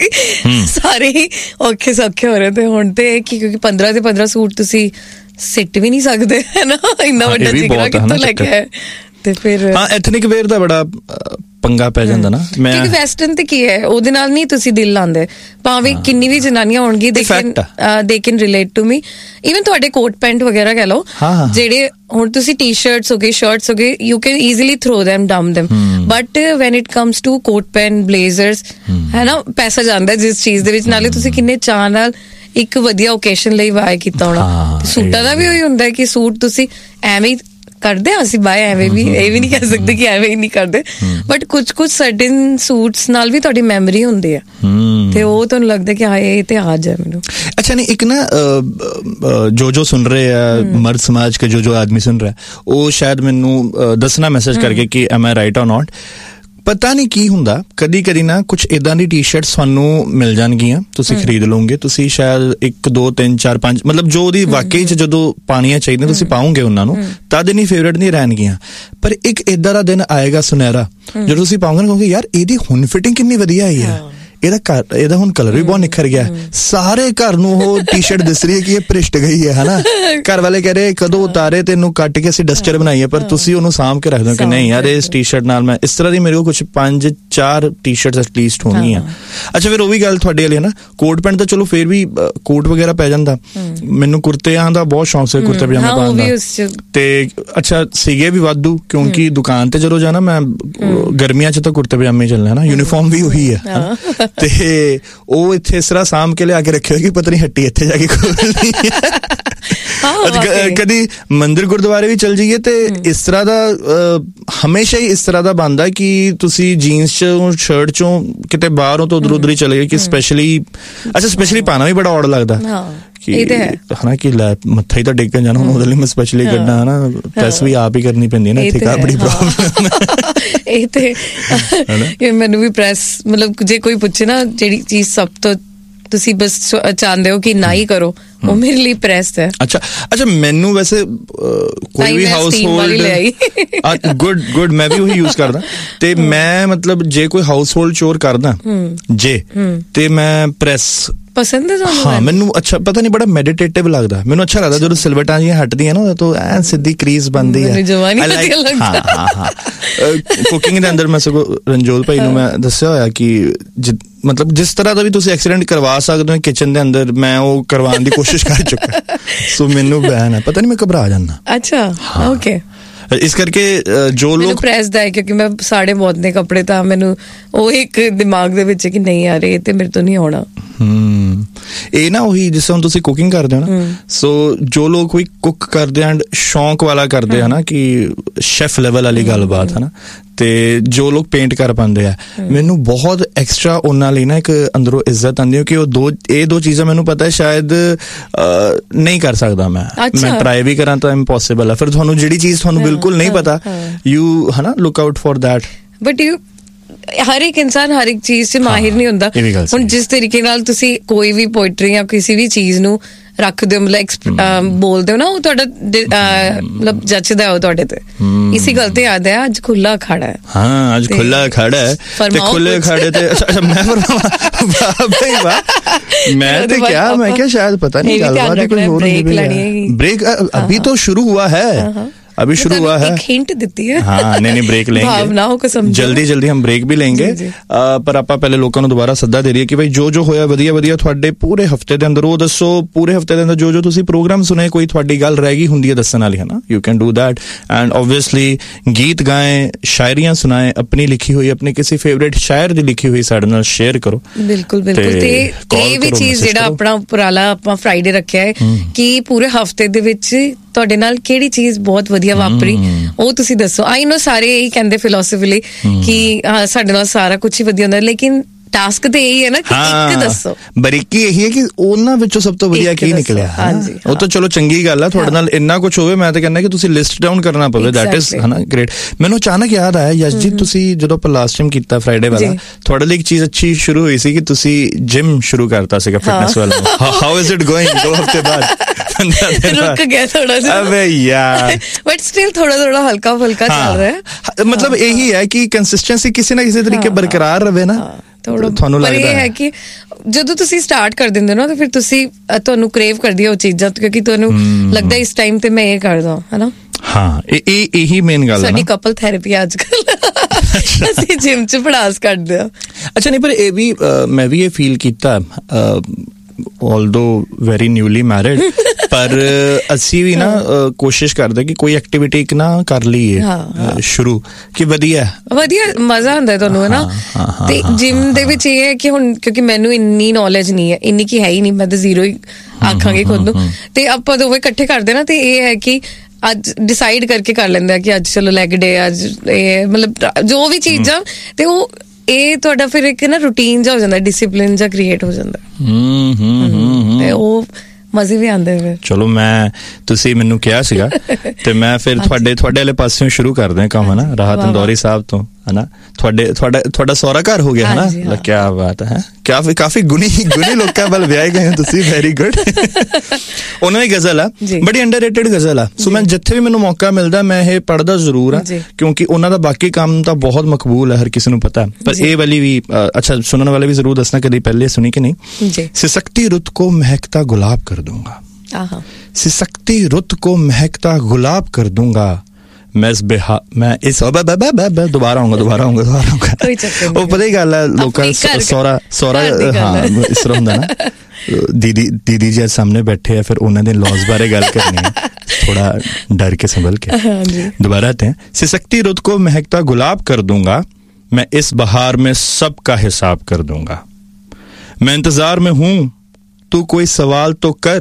ਸਾਰੇ ਹੀ ਔਖੇ ਸੌਖੇ ਹੋ ਰਹੇ, ਤੇ ਹੁਣ ਤੇ ਕਿਉਂਕਿ 15 ਦੇ 15 ਸੂਟ ਤੁਸੀਂ ਸਿੱਟ ਵੀ ਨਹੀਂ ਸਕਦੇ, ਹੈ ਨਾ, ਇੰਨਾ ਵੱਡਾ ਜਿਗਰਾ ਕਿੱਥੋਂ ਲੈ ਕੇ ਆਏ। ਤੇ ਫਿਰ
ਐਥਨਿਕ ਵੇਅਰ ਦਾ ਬੜਾ ਪੰਗਾ ਪੈ ਜਾਂਦਾ ਨਾ,
ਕਿਉਂਕਿ ਵੈਸਟਰਨ ਤੇ ਕੀ ਹੈ ਉਹਦੇ ਨਾਲ ਨਹੀਂ ਤੁਸੀਂ ਦਿਲ ਲਾਉਂਦੇ, ਭਾਵੇਂ ਕਿੰਨੀ ਵੀ ਜਨਾਨੀਆਂ ਹੋਣਗੀ they can relate to me, even ਤੁਹਾਡੇ ਕੋਟ ਪੈਂਟ ਵਗੈਰਾ ਕਹਿ ਲਓ, ਜਿਹੜੇ ਹੁਣ ਤੁਸੀਂ ਟੀ-ਸ਼ਰਟਸ ਹੋ ਗਏ, ਸ਼ਰਟਸ ਹੋ ਗਏ, you can easily throw them, dump them, but when it comes to coat pant, blazers, ਹੈ ਨਾ, ਪੈਸਾ ਜਾਂਦਾ ਜਿਸ ਚੀਜ਼ ਦੇ ਵਿੱਚ, ਨਾਲੇ ਤੁਸੀਂ ਕਿੰਨੇ ਚਾਅ ਨਾਲ ਇੱਕ ਵਧੀਆ ਓਕੇਸ਼ਨ ਲਈ ਬਾਏ ਕੀਤਾ ਹੋਣਾ। ਸੂਟਾਂ ਦਾ ਵੀ ਉਹੀ ਹੁੰਦਾ ਕਿ ਸੂਟ ਤੁਸੀਂ ਐਵੇਂ ਕਰਦੇ ਆ, ਅਸੀਂ ਬਾਏ ਐਵੇਂ ਵੀ ਇਹ ਵੀ ਨਹੀਂ ਕਹਿ ਸਕਦੇ ਕਿ ਐਵੇਂ ਹੀ ਨਹੀਂ ਕਰਦੇ, ਬਟ ਕੁਝ ਸਰਟਨ ਸੂਟਸ ਨਾਲ ਵੀ ਤੁਹਾਡੀ ਮੈਮਰੀ ਹੁੰਦੀ ਹੈ, ਤੇ ਉਹ ਤੁਹਾਨੂੰ ਲੱਗਦਾ ਕਿ ਹਾਂ ਇਹ ਤੇ ਆ ਜਾਏ ਮੈਨੂੰ।
अच्छा नहीं, एक ना जो सुन रहे हैं मर्द समाज के जो आदमी सुन रहा है, वो शायद मैनू दसना मैसेज करके कि एम आई राइट और नॉट। ਪਤਾ ਨਹੀਂ ਕੀ ਹੁੰਦਾ, ਕਦੀ ਨਾ ਕੁਝ ਇਦਾਂ ਦੀ ਟੀ-ਸ਼ਰਟਸ ਤੁਹਾਨੂੰ ਮਿਲ ਜਾਣਗੀਆਂ, ਤੁਸੀਂ ਖਰੀਦ ਲਓਗੇ, ਤੁਸੀਂ ਸ਼ਾਇਦ 1 2 3 4 5 ਮਤਲਬ ਜੋ ਉਹਦੀ ਵਾਕਈ 'ਚ ਜਦੋਂ ਪਾਣੀਆਂ ਚਾਹੀਦੀਆਂ ਤੁਸੀਂ ਪਾਓਗੇ ਉਹਨਾਂ ਨੂੰ, ਤਦ ਨਹੀਂ ਫੇਵਰੇਟ ਨਹੀਂ ਰਹਿਣਗੀਆਂ, ਪਰ ਇੱਕ ਇਦਾਂ ਦਾ ਦਿਨ ਆਏਗਾ ਸੁਨਹਿਰਾ ਜਦੋਂ ਤੁਸੀਂ ਪਾਓਗੇ ਨਾ, ਕਹੋਗੇ ਯਾਰ ਇਹਦੀ ਹੁਣ ਫਿਟਿੰਗ ਕਿੰਨੀ ਵਧੀਆ ਆਈ ਹੈ, ਇਹਦਾ ਹੁਣ ਕਲਰ ਵੀ ਬਹੁਤ ਨਿਖਰ ਗਿਆ, ਸਾਰੇ ਘਰ ਨੂੰ ਉਹ ਟੀ-ਸ਼ਰਟ ਦਿਸ ਰਹੀ ਹੈ ਕਿ ਇਹ ਭ੍ਰਿਸ਼ਟ ਗਈ ਹੈ, ਹਨਾ, ਘਰ ਵਾਲੇ ਕਹਿ ਰਹੇ ਕਦੋਂ ਉਤਾਰੇ ਤੈਨੂੰ ਕੱਟ ਕੇ ਅਸੀਂ ਡਸਟਰ ਬਣਾਈਏ, ਪਰ ਤੁਸੀਂ ਉਹਨੂੰ ਸਾਂਭ ਕੇ ਰੱਖਦੇ ਹੋ ਕਿ ਨਹੀਂ ਯਾਰ ਇਸ ਟੀ-ਸ਼ਰਟ ਨਾਲ ਮੈਂ ਇਸ ਤਰ੍ਹਾਂ ਦੀ ਮੇਰੇ ਕੋਲ ਕੁਝ 5-4 ਟੀ-ਸ਼ਰਟਸ ਐਟਲੀਸਟ ਹੋਣਗੀਆਂ। ਅੱਛਾ ਫਿਰ ਉਹ ਵੀ ਗੱਲ ਤੁਹਾਡੇ ਵਾਲੀ ਹੈ ਨਾ, ਕੋਟ ਪੈਂਟ ਤਾਂ ਚਲੋ ਫਿਰ ਵੀ ਕੋਟ ਵਗੈਰਾ ਪੈ ਜਾਂਦਾ, ਮੈਨੂੰ ਕੁਰਤਿਆਂ ਦਾ ਬਹੁਤ ਸ਼ੌਂਕ ਸੀ, ਕੁਰਤੇ ਪਜਾਮੇ ਪਾਉਣ ਦਾ, ਤੇ ਅੱਛਾ ਸੀਗੇ ਵੀ ਵਾਧੂ, ਕਿਉਂਕਿ ਦੁਕਾਨ ਤੇ ਜਦੋਂ ਜਾਣਾ ਮੈਂ ਗਰਮੀਆਂ 'ਚ ਤਾਂ ਕੁਰਤੇ ਪਜਾਮੇ ਚੱਲਣਾ ਨਾ, ਯੂਨੀਫਾਰਮ ਵੀ ਉਹੀ ਹੈ, ਤੇ ਉਹ ਇੱਥੇ ਇਸ ਤਰ੍ਹਾਂ ਸਾਂਭ ਕੇ ਲਿਆ ਕੇ ਰੱਖਿਆ ਕਿ ਪਤਾ ਨਹੀਂ ਹੱਟੀ ਇੱਥੇ ਜਾ ਕੇ ਖੋਲਣੀ ਹੈ। ਕਦੀ ਮੰਦਿਰ ਗੁਰਦੁਆਰੇ ਵੀ ਚਲ ਜਾਈਏ ਤੇ ਇਸ ਤਰ੍ਹਾਂ ਦਾ ਹਮੇਸ਼ਾ ਹੀ ਇਸ ਤਰ੍ਹਾਂ ਦਾ ਬਣਦਾ ਕਿ ਤੁਸੀਂ ਜੀਨਸ ਚੋਂ ਸ਼ਰਟ ਚੋਂ ਕਿਤੇ ਬਾਹਰੋਂ ਤੋਂ ਉਧਰ ਹੀ ਚਲੇ ਗਏ ਕਿ ਸਪੈਸ਼ਲੀ ਪਾਣਾ ਵੀ ਬੜਾ ਔੜ ਲੱਗਦਾ
ਇਹ ਤੇ ਹੈ
ਹਨਾ ਕਿ ਲੈ ਮੱਥਾ ਹੀ ਤਾਂ ਡੇਕਣ ਜਾਣਾ ਹੁਣ ਉਹਦੇ ਲਈ ਮੈਂ ਸਪੈਸ਼ਲੀ ਕੱਢਣਾ ਹਨਾ ਪ੍ਰੈਸ ਵੀ ਆਪ ਹੀ ਕਰਨੀ ਪੈਂਦੀ ਨਾ ਇੱਥੇ ਕਾ ਬੜੀ ਪ੍ਰੋਬਲਮ
ਇਹ ਤੇ ਮੈਨੂੰ ਵੀ ਪ੍ਰੈਸ ਮਤਲਬ ਜੇ ਕੋਈ ਪੁੱਛੇ ਨਾ ਜਿਹੜੀ ਚੀਜ਼ ਸਭ ਤੋਂ ਤੁਸੀਂ ਬਸ ਚਾਹੁੰਦੇ ਹੋ ਕਿ ਨਾ ਹੀ ਕਰੋ ਉਹ ਮੇਰੇ ਲਈ ਪ੍ਰੈਸ ਹੈ। ਅੱਛਾ ਮੈਨੂੰ ਵੈਸੇ ਕੋਈ ਵੀ ਹਾਊਸ ਹੋਲਡ ਗੁੱਡ ਮੈਂ ਵੀ ਉਹੀ ਯੂਜ਼ ਕਰਦਾ ਤੇ ਮੈਂ ਮਤਲਬ ਜੇ ਕੋਈ ਹਾਊਸ ਹੋਲਡ ਚੋਰ ਕਰਦਾ ਜੇ ਤੇ ਮੈਂ ਪ੍ਰੈਸ ਪਸੰਦ ਹੈ ਤੁਹਾਨੂੰ? ਹਾਂ ਮੈਨੂੰ ਅੱਛਾ ਪਤਾ ਨਹੀਂ ਬੜਾ ਮੈਡੀਟੇਟਿਵ ਲੱਗਦਾ ਮੈਨੂੰ ਅੱਛਾ ਲੱਗਦਾ ਜਦੋਂ ਸਿਲਵਟਾਂ ਜਿਹੀਆਂ ਹਟਦੀਆਂ ਨਾ ਤਾਂ ਐਨ ਸਿੱਧੀ ਕ੍ਰੀਜ਼ ਬਣਦੀ ਹੈ। ਹਾਂ ਕੁਕਿੰਗ ਦੇ ਅੰਦਰ ਮੈਂ ਸਗੋਂ ਰਣਜੋਤ ਭਾਈ ਨੂੰ ਮੈਂ ਦੱਸਿਆ ਹੋਇਆ ਕਿ ਮਤਲਬ ਜਿਸ ਤਰ੍ਹਾਂ ਦਾ ਵੀ ਤੁਸੀਂ ਐਕਸੀਡੈਂਟ ਕਰਵਾ ਸਕਦੇ ਹੋ ਕਿਚਨ ਦੇ ਅੰਦਰ ਮੈਂ ਉਹ ਕਰਵਾਉਣ ਦੀ ਕੋਸ਼ਿਸ਼ ਕਰ ਚੁੱਕਾ ਸੋ ਮੈਨੂੰ ਬੈਨ ਹੈ ਪਤਾ ਨਹੀਂ ਮੈਂ ਘਬਰਾ ਜਾਂਦਾ। ਅੱਛਾ ਓਕੇ
ਇਸ ਕਰਕੇ ਜੋ ਲੋਕ
ਪ੍ਰੈਸ ਦਾ ਹੈ ਕਿਉਂਕਿ ਮੈਂ ਸਾੜੇ ਬਹੁਤ ਨੇ ਕੱਪੜੇ ਤਾਂ ਮੈਨੂੰ ਉਹ ਇੱਕ ਦਿਮਾਗ ਦੇ ਵਿੱਚ ਕਿ ਨਹੀਂ ਯਾਰ ਇਹ ਤੇ ਮੇਰੇ ਤੋਂ ਨਹੀਂ ਹੋਣਾ।
ਇਹ ਨਾ ਉਹੀ ਜਿਸ ਤਰ੍ਹਾਂ ਤੁਸੀਂ ਕੁਕਿੰਗ ਕਰਦੇ ਹੋ ਨਾ ਸੋ ਜੋ ਲੋਕ ਵੀ ਕੁੱਕ ਕਰਦੇ ਐਂਡ ਸ਼ੌਂਕ ਵਾਲਾ ਕਰਦੇ ਆ ਨਾ ਕਿ ਸ਼ੈਫ ਲੈਵਲ ਵਾਲੀ ਗੱਲਬਾਤ ਹੈ ਨਾ ਤੇ ਜੋ ਲੋਕ ਪੇਂਟ ਕਰ ਪਾਉਂਦੇ ਆ ਮੈਨੂੰ ਬਹੁਤ ਐਕਸਟਰਾ ਉਹਨਾਂ ਲਈ ਨਾ ਇੱਕ ਅੰਦਰੋਂ ਇੱਜ਼ਤ ਆਉਂਦੀ ਹੈ ਕਿ ਉਹ ਇਹ ਦੋ ਚੀਜ਼ਾਂ ਮੈਨੂੰ ਪਤਾ ਸ਼ਾਇਦ ਨਹੀਂ ਕਰ ਸਕਦਾ ਮੈਂ ਟਰਾਈ ਵੀ ਕਰਾਂ ਤਾਂ ਇੰਪੋਸੀਬਲ ਹੈ ਫਿਰ ਤੁਹਾਨੂੰ ਜਿਹੜੀ ਚੀਜ਼ ਤੁਹਾਨੂੰ ਬਿਲਕੁਲ ਨਹੀਂ ਪਤਾ ਯੂ ਹਨਾ look out for that
but you ਹਰ ਇੱਕ ਇਨਸਾਨ ਹਰ ਇੱਕ ਚੀਜ਼ 'ਚ ਮਾਹਿਰ ਨਹੀਂ ਹੁੰਦਾ। ਹੁਣ ਜਿਸ ਤਰੀਕੇ ਨਾਲ ਤੁਸੀਂ ਕੋਈ ਵੀ ਪੋਇਟਰੀ ਜਾਂ ਕਿਸੇ ਵੀ ਚੀਜ਼ ਨੂੰ ਰੱਖਦੇ ਹੋ ਮਤਲਬ ਬੋਲਦੇ ਹੋ ਨਾ ਉਹ ਤੁਹਾਡਾ ਮਤਲਬ ਜੱਜਦਾ ਉਹ ਤੁਹਾਡੇ ਤੇ ਇਸੇ ਗੱਲ ਤੇ ਯਾਦ ਹੈ ਅੱਜ ਖੁੱਲਾ ਅਖਾੜਾ ਹੈ।
ਹਾਂ ਅੱਜ ਖੁੱਲਾ ਅਖਾੜਾ ਹੈ ਤੇ ਖੁੱਲੇ ਅਖਾੜੇ ਤੇ ਅੱਛਾ ਮੈਂ ਮੈਂ ਤੇ ਕਿਹਾ ਮੈਂ ਕਿਹਾ ਸ਼ਾਇਦ ਪਤਾ नहीं ਗੱਲਬਾਤ ਕੋਈ ਹੋਰ ब्रेक अभी तो शुरू हुआ है अभी शुरू हुआ है
हिंट देती है
हाँ नहीं ब्रेक लेंगे
भावनाओं को समझो
जल्दी हम ब्रेक भी लेंगे पर ਆਪਾਂ ਪਹਿਲੇ ਲੋਕਾਂ ਨੂੰ ਦੁਬਾਰਾ ਸੱਦਾ ਦੇ ਰਹੀ ਕਿ ਭਾਈ ਜੋ ਹੋਇਆ ਵਧੀਆ ਤੁਹਾਡੇ ਪੂਰੇ ਹਫਤੇ ਦੇ ਅੰਦਰ ਉਹ ਦੱਸੋ ਪੂਰੇ ਹਫਤੇ ਦੇ ਅੰਦਰ ਜੋ ਤੁਸੀਂ ਪ੍ਰੋਗਰਾਮ ਸੁਣੇ ਕੋਈ ਤੁਹਾਡੀ ਗੱਲ ਰਹਿ ਗਈ ਹੁੰਦੀ ਹੈ ਦੱਸਣ ਵਾਲੀ ਹੈ ਨਾ you can do that and obviously ਗੀਤ ਗਾਏ ਸ਼ਾਇਰੀਆਂ ਸੁਣਾਏ ਆਪਣੀ ਲਿਖੀ ਹੋਈ ਆਪਣੇ ਕਿਸੇ ਫੇਵਰਿਟ ਸ਼ਾਇਰ ਦੀ ਲਿਖੀ ਹੋਈ ਸਾਡੇ ਨਾਲ ਸ਼ੇਅਰ ਕਰੋ। ਬਿਲਕੁਲ ਤੇ ਇਹ ਵੀ ਚੀਜ਼ ਜਿਹੜਾ ਆਪਣਾ ਉਪਰਾਲਾ ਆਪਾਂ ਫਰਾਈਡੇ ਰੱਖਿਆ ਹੈ ਕਿ ਪੂਰੇ ਹਫਤੇ ਦੇ ਵਿੱਚ ਤੁਹਾਡੇ ਨਾਲ ਕਿਹੜੀ ਚੀਜ਼ ਬਹੁਤ ਵਧੀਆ ਵਾਪਰੀ ਉਹ ਤੁਸੀਂ ਦੱਸੋ। ਆਈ ਨੋ ਸਾਰੇ ਇਹੀ ਕਹਿੰਦੇ ਫਿਲਾਸਫੀਲੀ ਕਿ ਸਾਡੇ ਨਾਲ ਸਾਰਾ ਕੁਝ ਹੀ ਵਧੀਆ ਹੁੰਦਾ ਲੇਕਿਨ ਟਾਸਕ ਤੇ ਇਹੀ ਹੈ ਨਾ ਕਿ ਇੱਕ ਦੱਸੋ ਬਰੀਕੀ ਇਹੀ ਹੈ ਕਿ ਉਹਨਾਂ ਵਿੱਚੋਂ ਸਭ ਤੋਂ ਵਧੀਆ ਕੀ ਨਿਕਲਿਆ ਉਹ ਤਾਂ ਚਲੋ ਚੰਗੀ ਗੱਲ ਹੈ ਤੁਹਾਡੇ ਨਾਲ ਇੰਨਾ ਕੁਝ ਹੋਵੇ ਮੈਂ ਤਾਂ ਕਹਿੰਦਾ ਕਿ ਤੁਸੀਂ ਲਿਸਟ ਡਾਊਨ ਕਰਨਾ ਪਵੇ ਦੈਟ ਇਜ਼ ਹਨਾ ਗ੍ਰੇਟ। ਮੈਨੂੰ ਅਚਾਨਕ ਯਾਦ ਆਇਆ ਯਸ਼ ਜੀ ਤੁਸੀਂ ਜਦੋਂ ਆਪਾਂ ਲਾਸਟ ਟਾਈਮ ਕੀਤਾ ਫਰਾਈਡੇ ਵਾਲਾ ਤੁਹਾਡੇ ਲਈ ਇੱਕ ਚੀਜ਼ ਅੱਛੀ ਸ਼ੁਰੂ ਹੋਈ ਸੀ ਕਿ ਤੁਸੀਂ ਜਿਮ ਸ਼ੁਰੂ ਕਰਤਾ ਸੀਗਾ ਫਿਟਨੈਸ ਵਾਲਾ ਹਾਊ ਇਜ਼ ਇਟ ਗੋਇੰਗ 2 ਹਫ਼ਤੇ ਬਾਅਦ ਰੁਕ ਗਿਆ ਥੋੜਾ ਜਿਹਾ ਅਬੇ ਯਾਰ ਬਟ ਸਟਿਲ ਥੋੜਾ ਹਲਕਾ ਫੁਲਕਾ ਚੱਲ ਰਿਹਾ ਹੈ ਮਤਲਬ ਇਹੀ ਹੈ ਕਿ ਕੰਸਿਸਟੈਂਸੀ ਕਿਸੇ ਨਾ ਕਿਸੇ ਤਰੀਕੇ ਬਰਕਰਾਰ ਰਵੇ ਨਾ ਤੁਹਾਨੂੰ ਲੱਗਦਾ ਹੈ ਕਿ ਜਦੋਂ ਤੁਸੀਂ ਸਟਾਰਟ ਕਰ ਦਿੰਦੇ ਹੋ ਨਾ ਤਾਂ ਫਿਰ ਤੁਹਾਨੂੰ ਕ੍ਰੇਵ ਕਰਦੀ ਹੈ ਉਹ ਚੀਜ਼ਾਂ ਕਿਉਂਕਿ ਤੁਹਾਨੂੰ ਲੱਗਦਾ ਇਸ ਟਾਈਮ ਤੇ ਮੈਂ ਇਹ ਕਰਦਾ ਹਨਾ। ਹਾਂ ਇਹੀ ਮੇਨ ਗੱਲ ਹੈ ਸਾਡੀ ਕਪਲ ਥੈਰੇਪੀ ਅੱਜ ਕੱਲ ਅਸੀਂ ਜਿਮ 'ਚ ਪੜਾਸ ਕੱਢਦੇ ਆ। ਅੱਛਾ ਨਹੀਂ ਪਰ ਇਹ ਵੀ ਮੈਂ ਵੀ ਇਹ ਫੀਲ ਕੀਤਾ although very newly married ਪਰ ਅਸੀਂ ਵੀ ਨਾ ਕੋਸ਼ਿਸ਼ ਕਰਦੇ ਕਿ ਕੋਈ ਐਕਟੀਵਿਟੀ ਇੱਕ ਨਾ ਕਰ ਲਈਏ ਸ਼ੁਰੂ ਕਿ ਵਧੀਆ ਮਜ਼ਾ ਆਉਂਦਾ ਤੁਹਾਨੂੰ ਹੈ ਨਾ। ਤੇ ਜਿਮ ਦੇ ਵਿੱਚ ਇਹ ਹੈ ਕਿ ਹੁਣ ਕਿਉਂਕਿ ਮੈਨੂੰ ਇੰਨੀ ਨੌਲੇਜ ਨਹੀਂ ਹੈ ਇੰਨੀ ਕੀ ਹੈ ਹੀ ਨਹੀਂ ਮੈਂ ਤਾਂ ਜ਼ੀਰੋ ਹੀ ਆਖਾਂਗੀ ਖੁਦ ਨੂੰ ਤੇ ਆਪਾਂ ਦੋਵੇਂ ਇਕੱਠੇ ਕਰਦੇ ਨਾ ਤੇ ਇਹ ਹੈ ਕਿ ਅੱਜ ਡਿਸਾਈਡ ਕਰਕੇ ਕਰ ਲੈਂਦੇ ਆ ਕਿ ਅੱਜ ਚਲੋ ਲੈਗ ਡੇ ਅੱਜ ਇਹ ਮਤਲਬ ਜੋ ਵੀ ਚੀਜ਼ਾਂ ਤੇ ਉਹ ਇਹ ਤੁਹਾਡਾ ਫਿਰ ਇੱਕ ਨਾ ਰੂਟੀਨ ਜਿਹਾ ਹੋ ਜਾਂਦਾ ਡਿਸਿਪਲਿਨ ਜਿਹਾ ਕ੍ਰੀਏਟ ਹੋ ਜਾਂਦਾ ਤੇ ਉਹ ਮਜ਼ੇ ਵੀ ਆਉਂਦੇ ਫਿਰ। ਚਲੋ ਤੁਸੀਂ ਮੈਨੂੰ ਕਿਹਾ ਸੀਗਾ ਤੇ ਮੈਂ ਫਿਰ ਤੁਹਾਡੇ ਵਾਲੇ ਪਾਸਿਓਂ ਸ਼ੁਰੂ ਕਰਦੇ ਹਾਂ ਕੰਮ ਹਨਾ ਰਾਹਤ ਇੰਦੌਰੀ ਸਾਹਿਬ ਤੋਂ ਹਨਾ ਤੁਹਾਡਾ ਸਹੁਰਾ ਘਰ ਹੋ ਗਿਆ ਹਨਾ ਕਿਆ ਬਾਤ ਹੈ ਕਾਫੀ ਗੁਣੀ ਲੋਕਾਂ ਵੱਲ ਵਿਆਹੇ ਗਏ ਹੋ ਤੁਸੀਂ ਵੈਰੀ ਗੁੱਡ। ਉਹਨਾਂ ਦੀ ਗਜ਼ਲ ਆ ਬੜੀ ਅੰਡਰਰੇਟਡ ਗਜ਼ਲ ਆ ਸੋ ਮੈਂ ਜਿੱਥੇ ਵੀ ਮੈਨੂੰ ਮੌਕਾ ਮਿਲਦਾ ਮੈਂ ਇਹ ਪੜ੍ਹਦਾ ਜ਼ਰੂਰ ਆ ਕਿਉਂਕਿ ਉਹਨਾਂ ਦਾ ਬਾਕੀ ਕੰਮ ਤਾਂ ਬਹੁਤ ਮਕਬੂਲ ਹੈ ਹਰ ਕਿਸੇ ਨੂੰ ਪਤਾ ਪਰ ਇਹ ਵਾਲੀ ਵੀ ਅੱਛਾ ਸੁਣਨ ਵਾਲੇ ਵੀ ਜ਼ਰੂਰ ਦੱਸਣਾ ਕਦੀ ਪਹਿਲੇ ਸੁਣੀ ਕਿ ਨਹੀਂ। ਸਿਸਕਤੀ ਰੁੱਤ ਕੋ ਮਹਿਕਤਾ ਗੁਲਾਬ ਕਰ दूंगा सिसकती रुत को महकता गुलाब कर दूंगा मैं इस दोबारा आऊंगा ਉਹ ਪਤਾ ਹੀ ਗੱਲ ਹੈ ਲੋਕਾਂ ਸੋਹਰਾ ਹਾਂ ਇਸ ਤਰ੍ਹਾਂ ਹੁੰਦਾ ਨਾ ਦੀਦੀ ਜੀ ਸਾਹਮਣੇ ਬੈਠੇ ਆ ਫਿਰ ਉਹਨਾਂ ਦੇ ਲੌਜ਼ ਬਾਰੇ ਗੱਲ ਕਰਨੀ ਹੈ थोड़ा डर के संभल के दोबारा आते हैं। सिसकती रुत को महकता गुलाब कर दूंगा मैं इस बहार में सबका हिसाब कर दूंगा मैं इंतजार में हूं तू कोई सवाल तो कर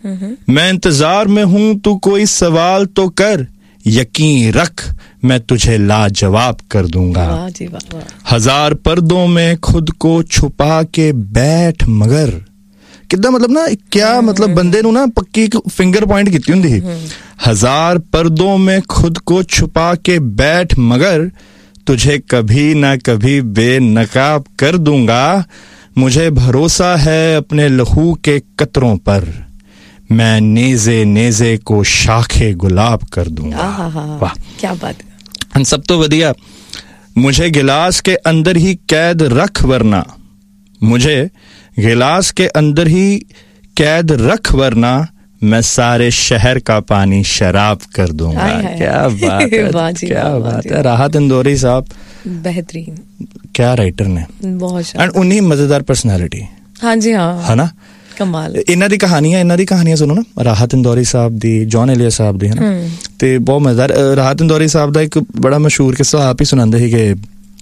मैं इंतजार में हूं, तू कोई सवाल तो कर, यकीन रख मैं तुझे लाजवाब कर दूंगा। हजार पर्दों में खुद को छुपा के बैठ मगर, कितना मतलब ना क्या मतलब बंदे नू ना पक्की फिंगर पॉइंट कीती हुंदी ही। हजार पर्दों में खुद को छुपा के बैठ मगर, तुझे कभी ना कभी बेनकाब कर दूंगा। मुझे भरोसा है अपने लहू के कतरों पर, मैं नेज़े नेज़े को शाखे गुलाब कर दूंगा।
वाह क्या बात है।
सब तो वधिया, मुझे गिलास के अंदर ही कैद रख वरना, मुझे गिलास के अंदर ही कैद रख वरना, मैं सारे शहर का पानी शराब कर दूंगा। क्या बात है, क्या बात है। राहत इंदौरी साहब
बेहतरीन,
क्या राइटर ने,
बहुत
एंड उन्हीं मजेदार पर्सनालिटी।
हाँ जी हाँ,
है ना,
कमाल।
ਇਹਨਾਂ ਦੀ ਕਹਾਣੀਆਂ ਸੁਣੋ ਨਾ, ਰਾਹਤ ਇੰਦੌਰੀ ਸਾਹਿਬ ਦੀ, ਜੌਨ ਏਲੀਅਸ ਸਾਹਿਬ ਦੀ, ਹੈ ਨਾ, ਤੇ ਬਹੁਤ ਮਜ਼ੇਦਾਰ। ਰਾਹਤ ਇੰਦੌਰੀ ਸਾਹਿਬ ਦਾ ਇੱਕ ਬੜਾ ਮਸ਼ਹੂਰ ਕਿੱਸਾ ਆਪ ਹੀ ਸੁਣਾਉਂਦੇ ਸੀਗੇ,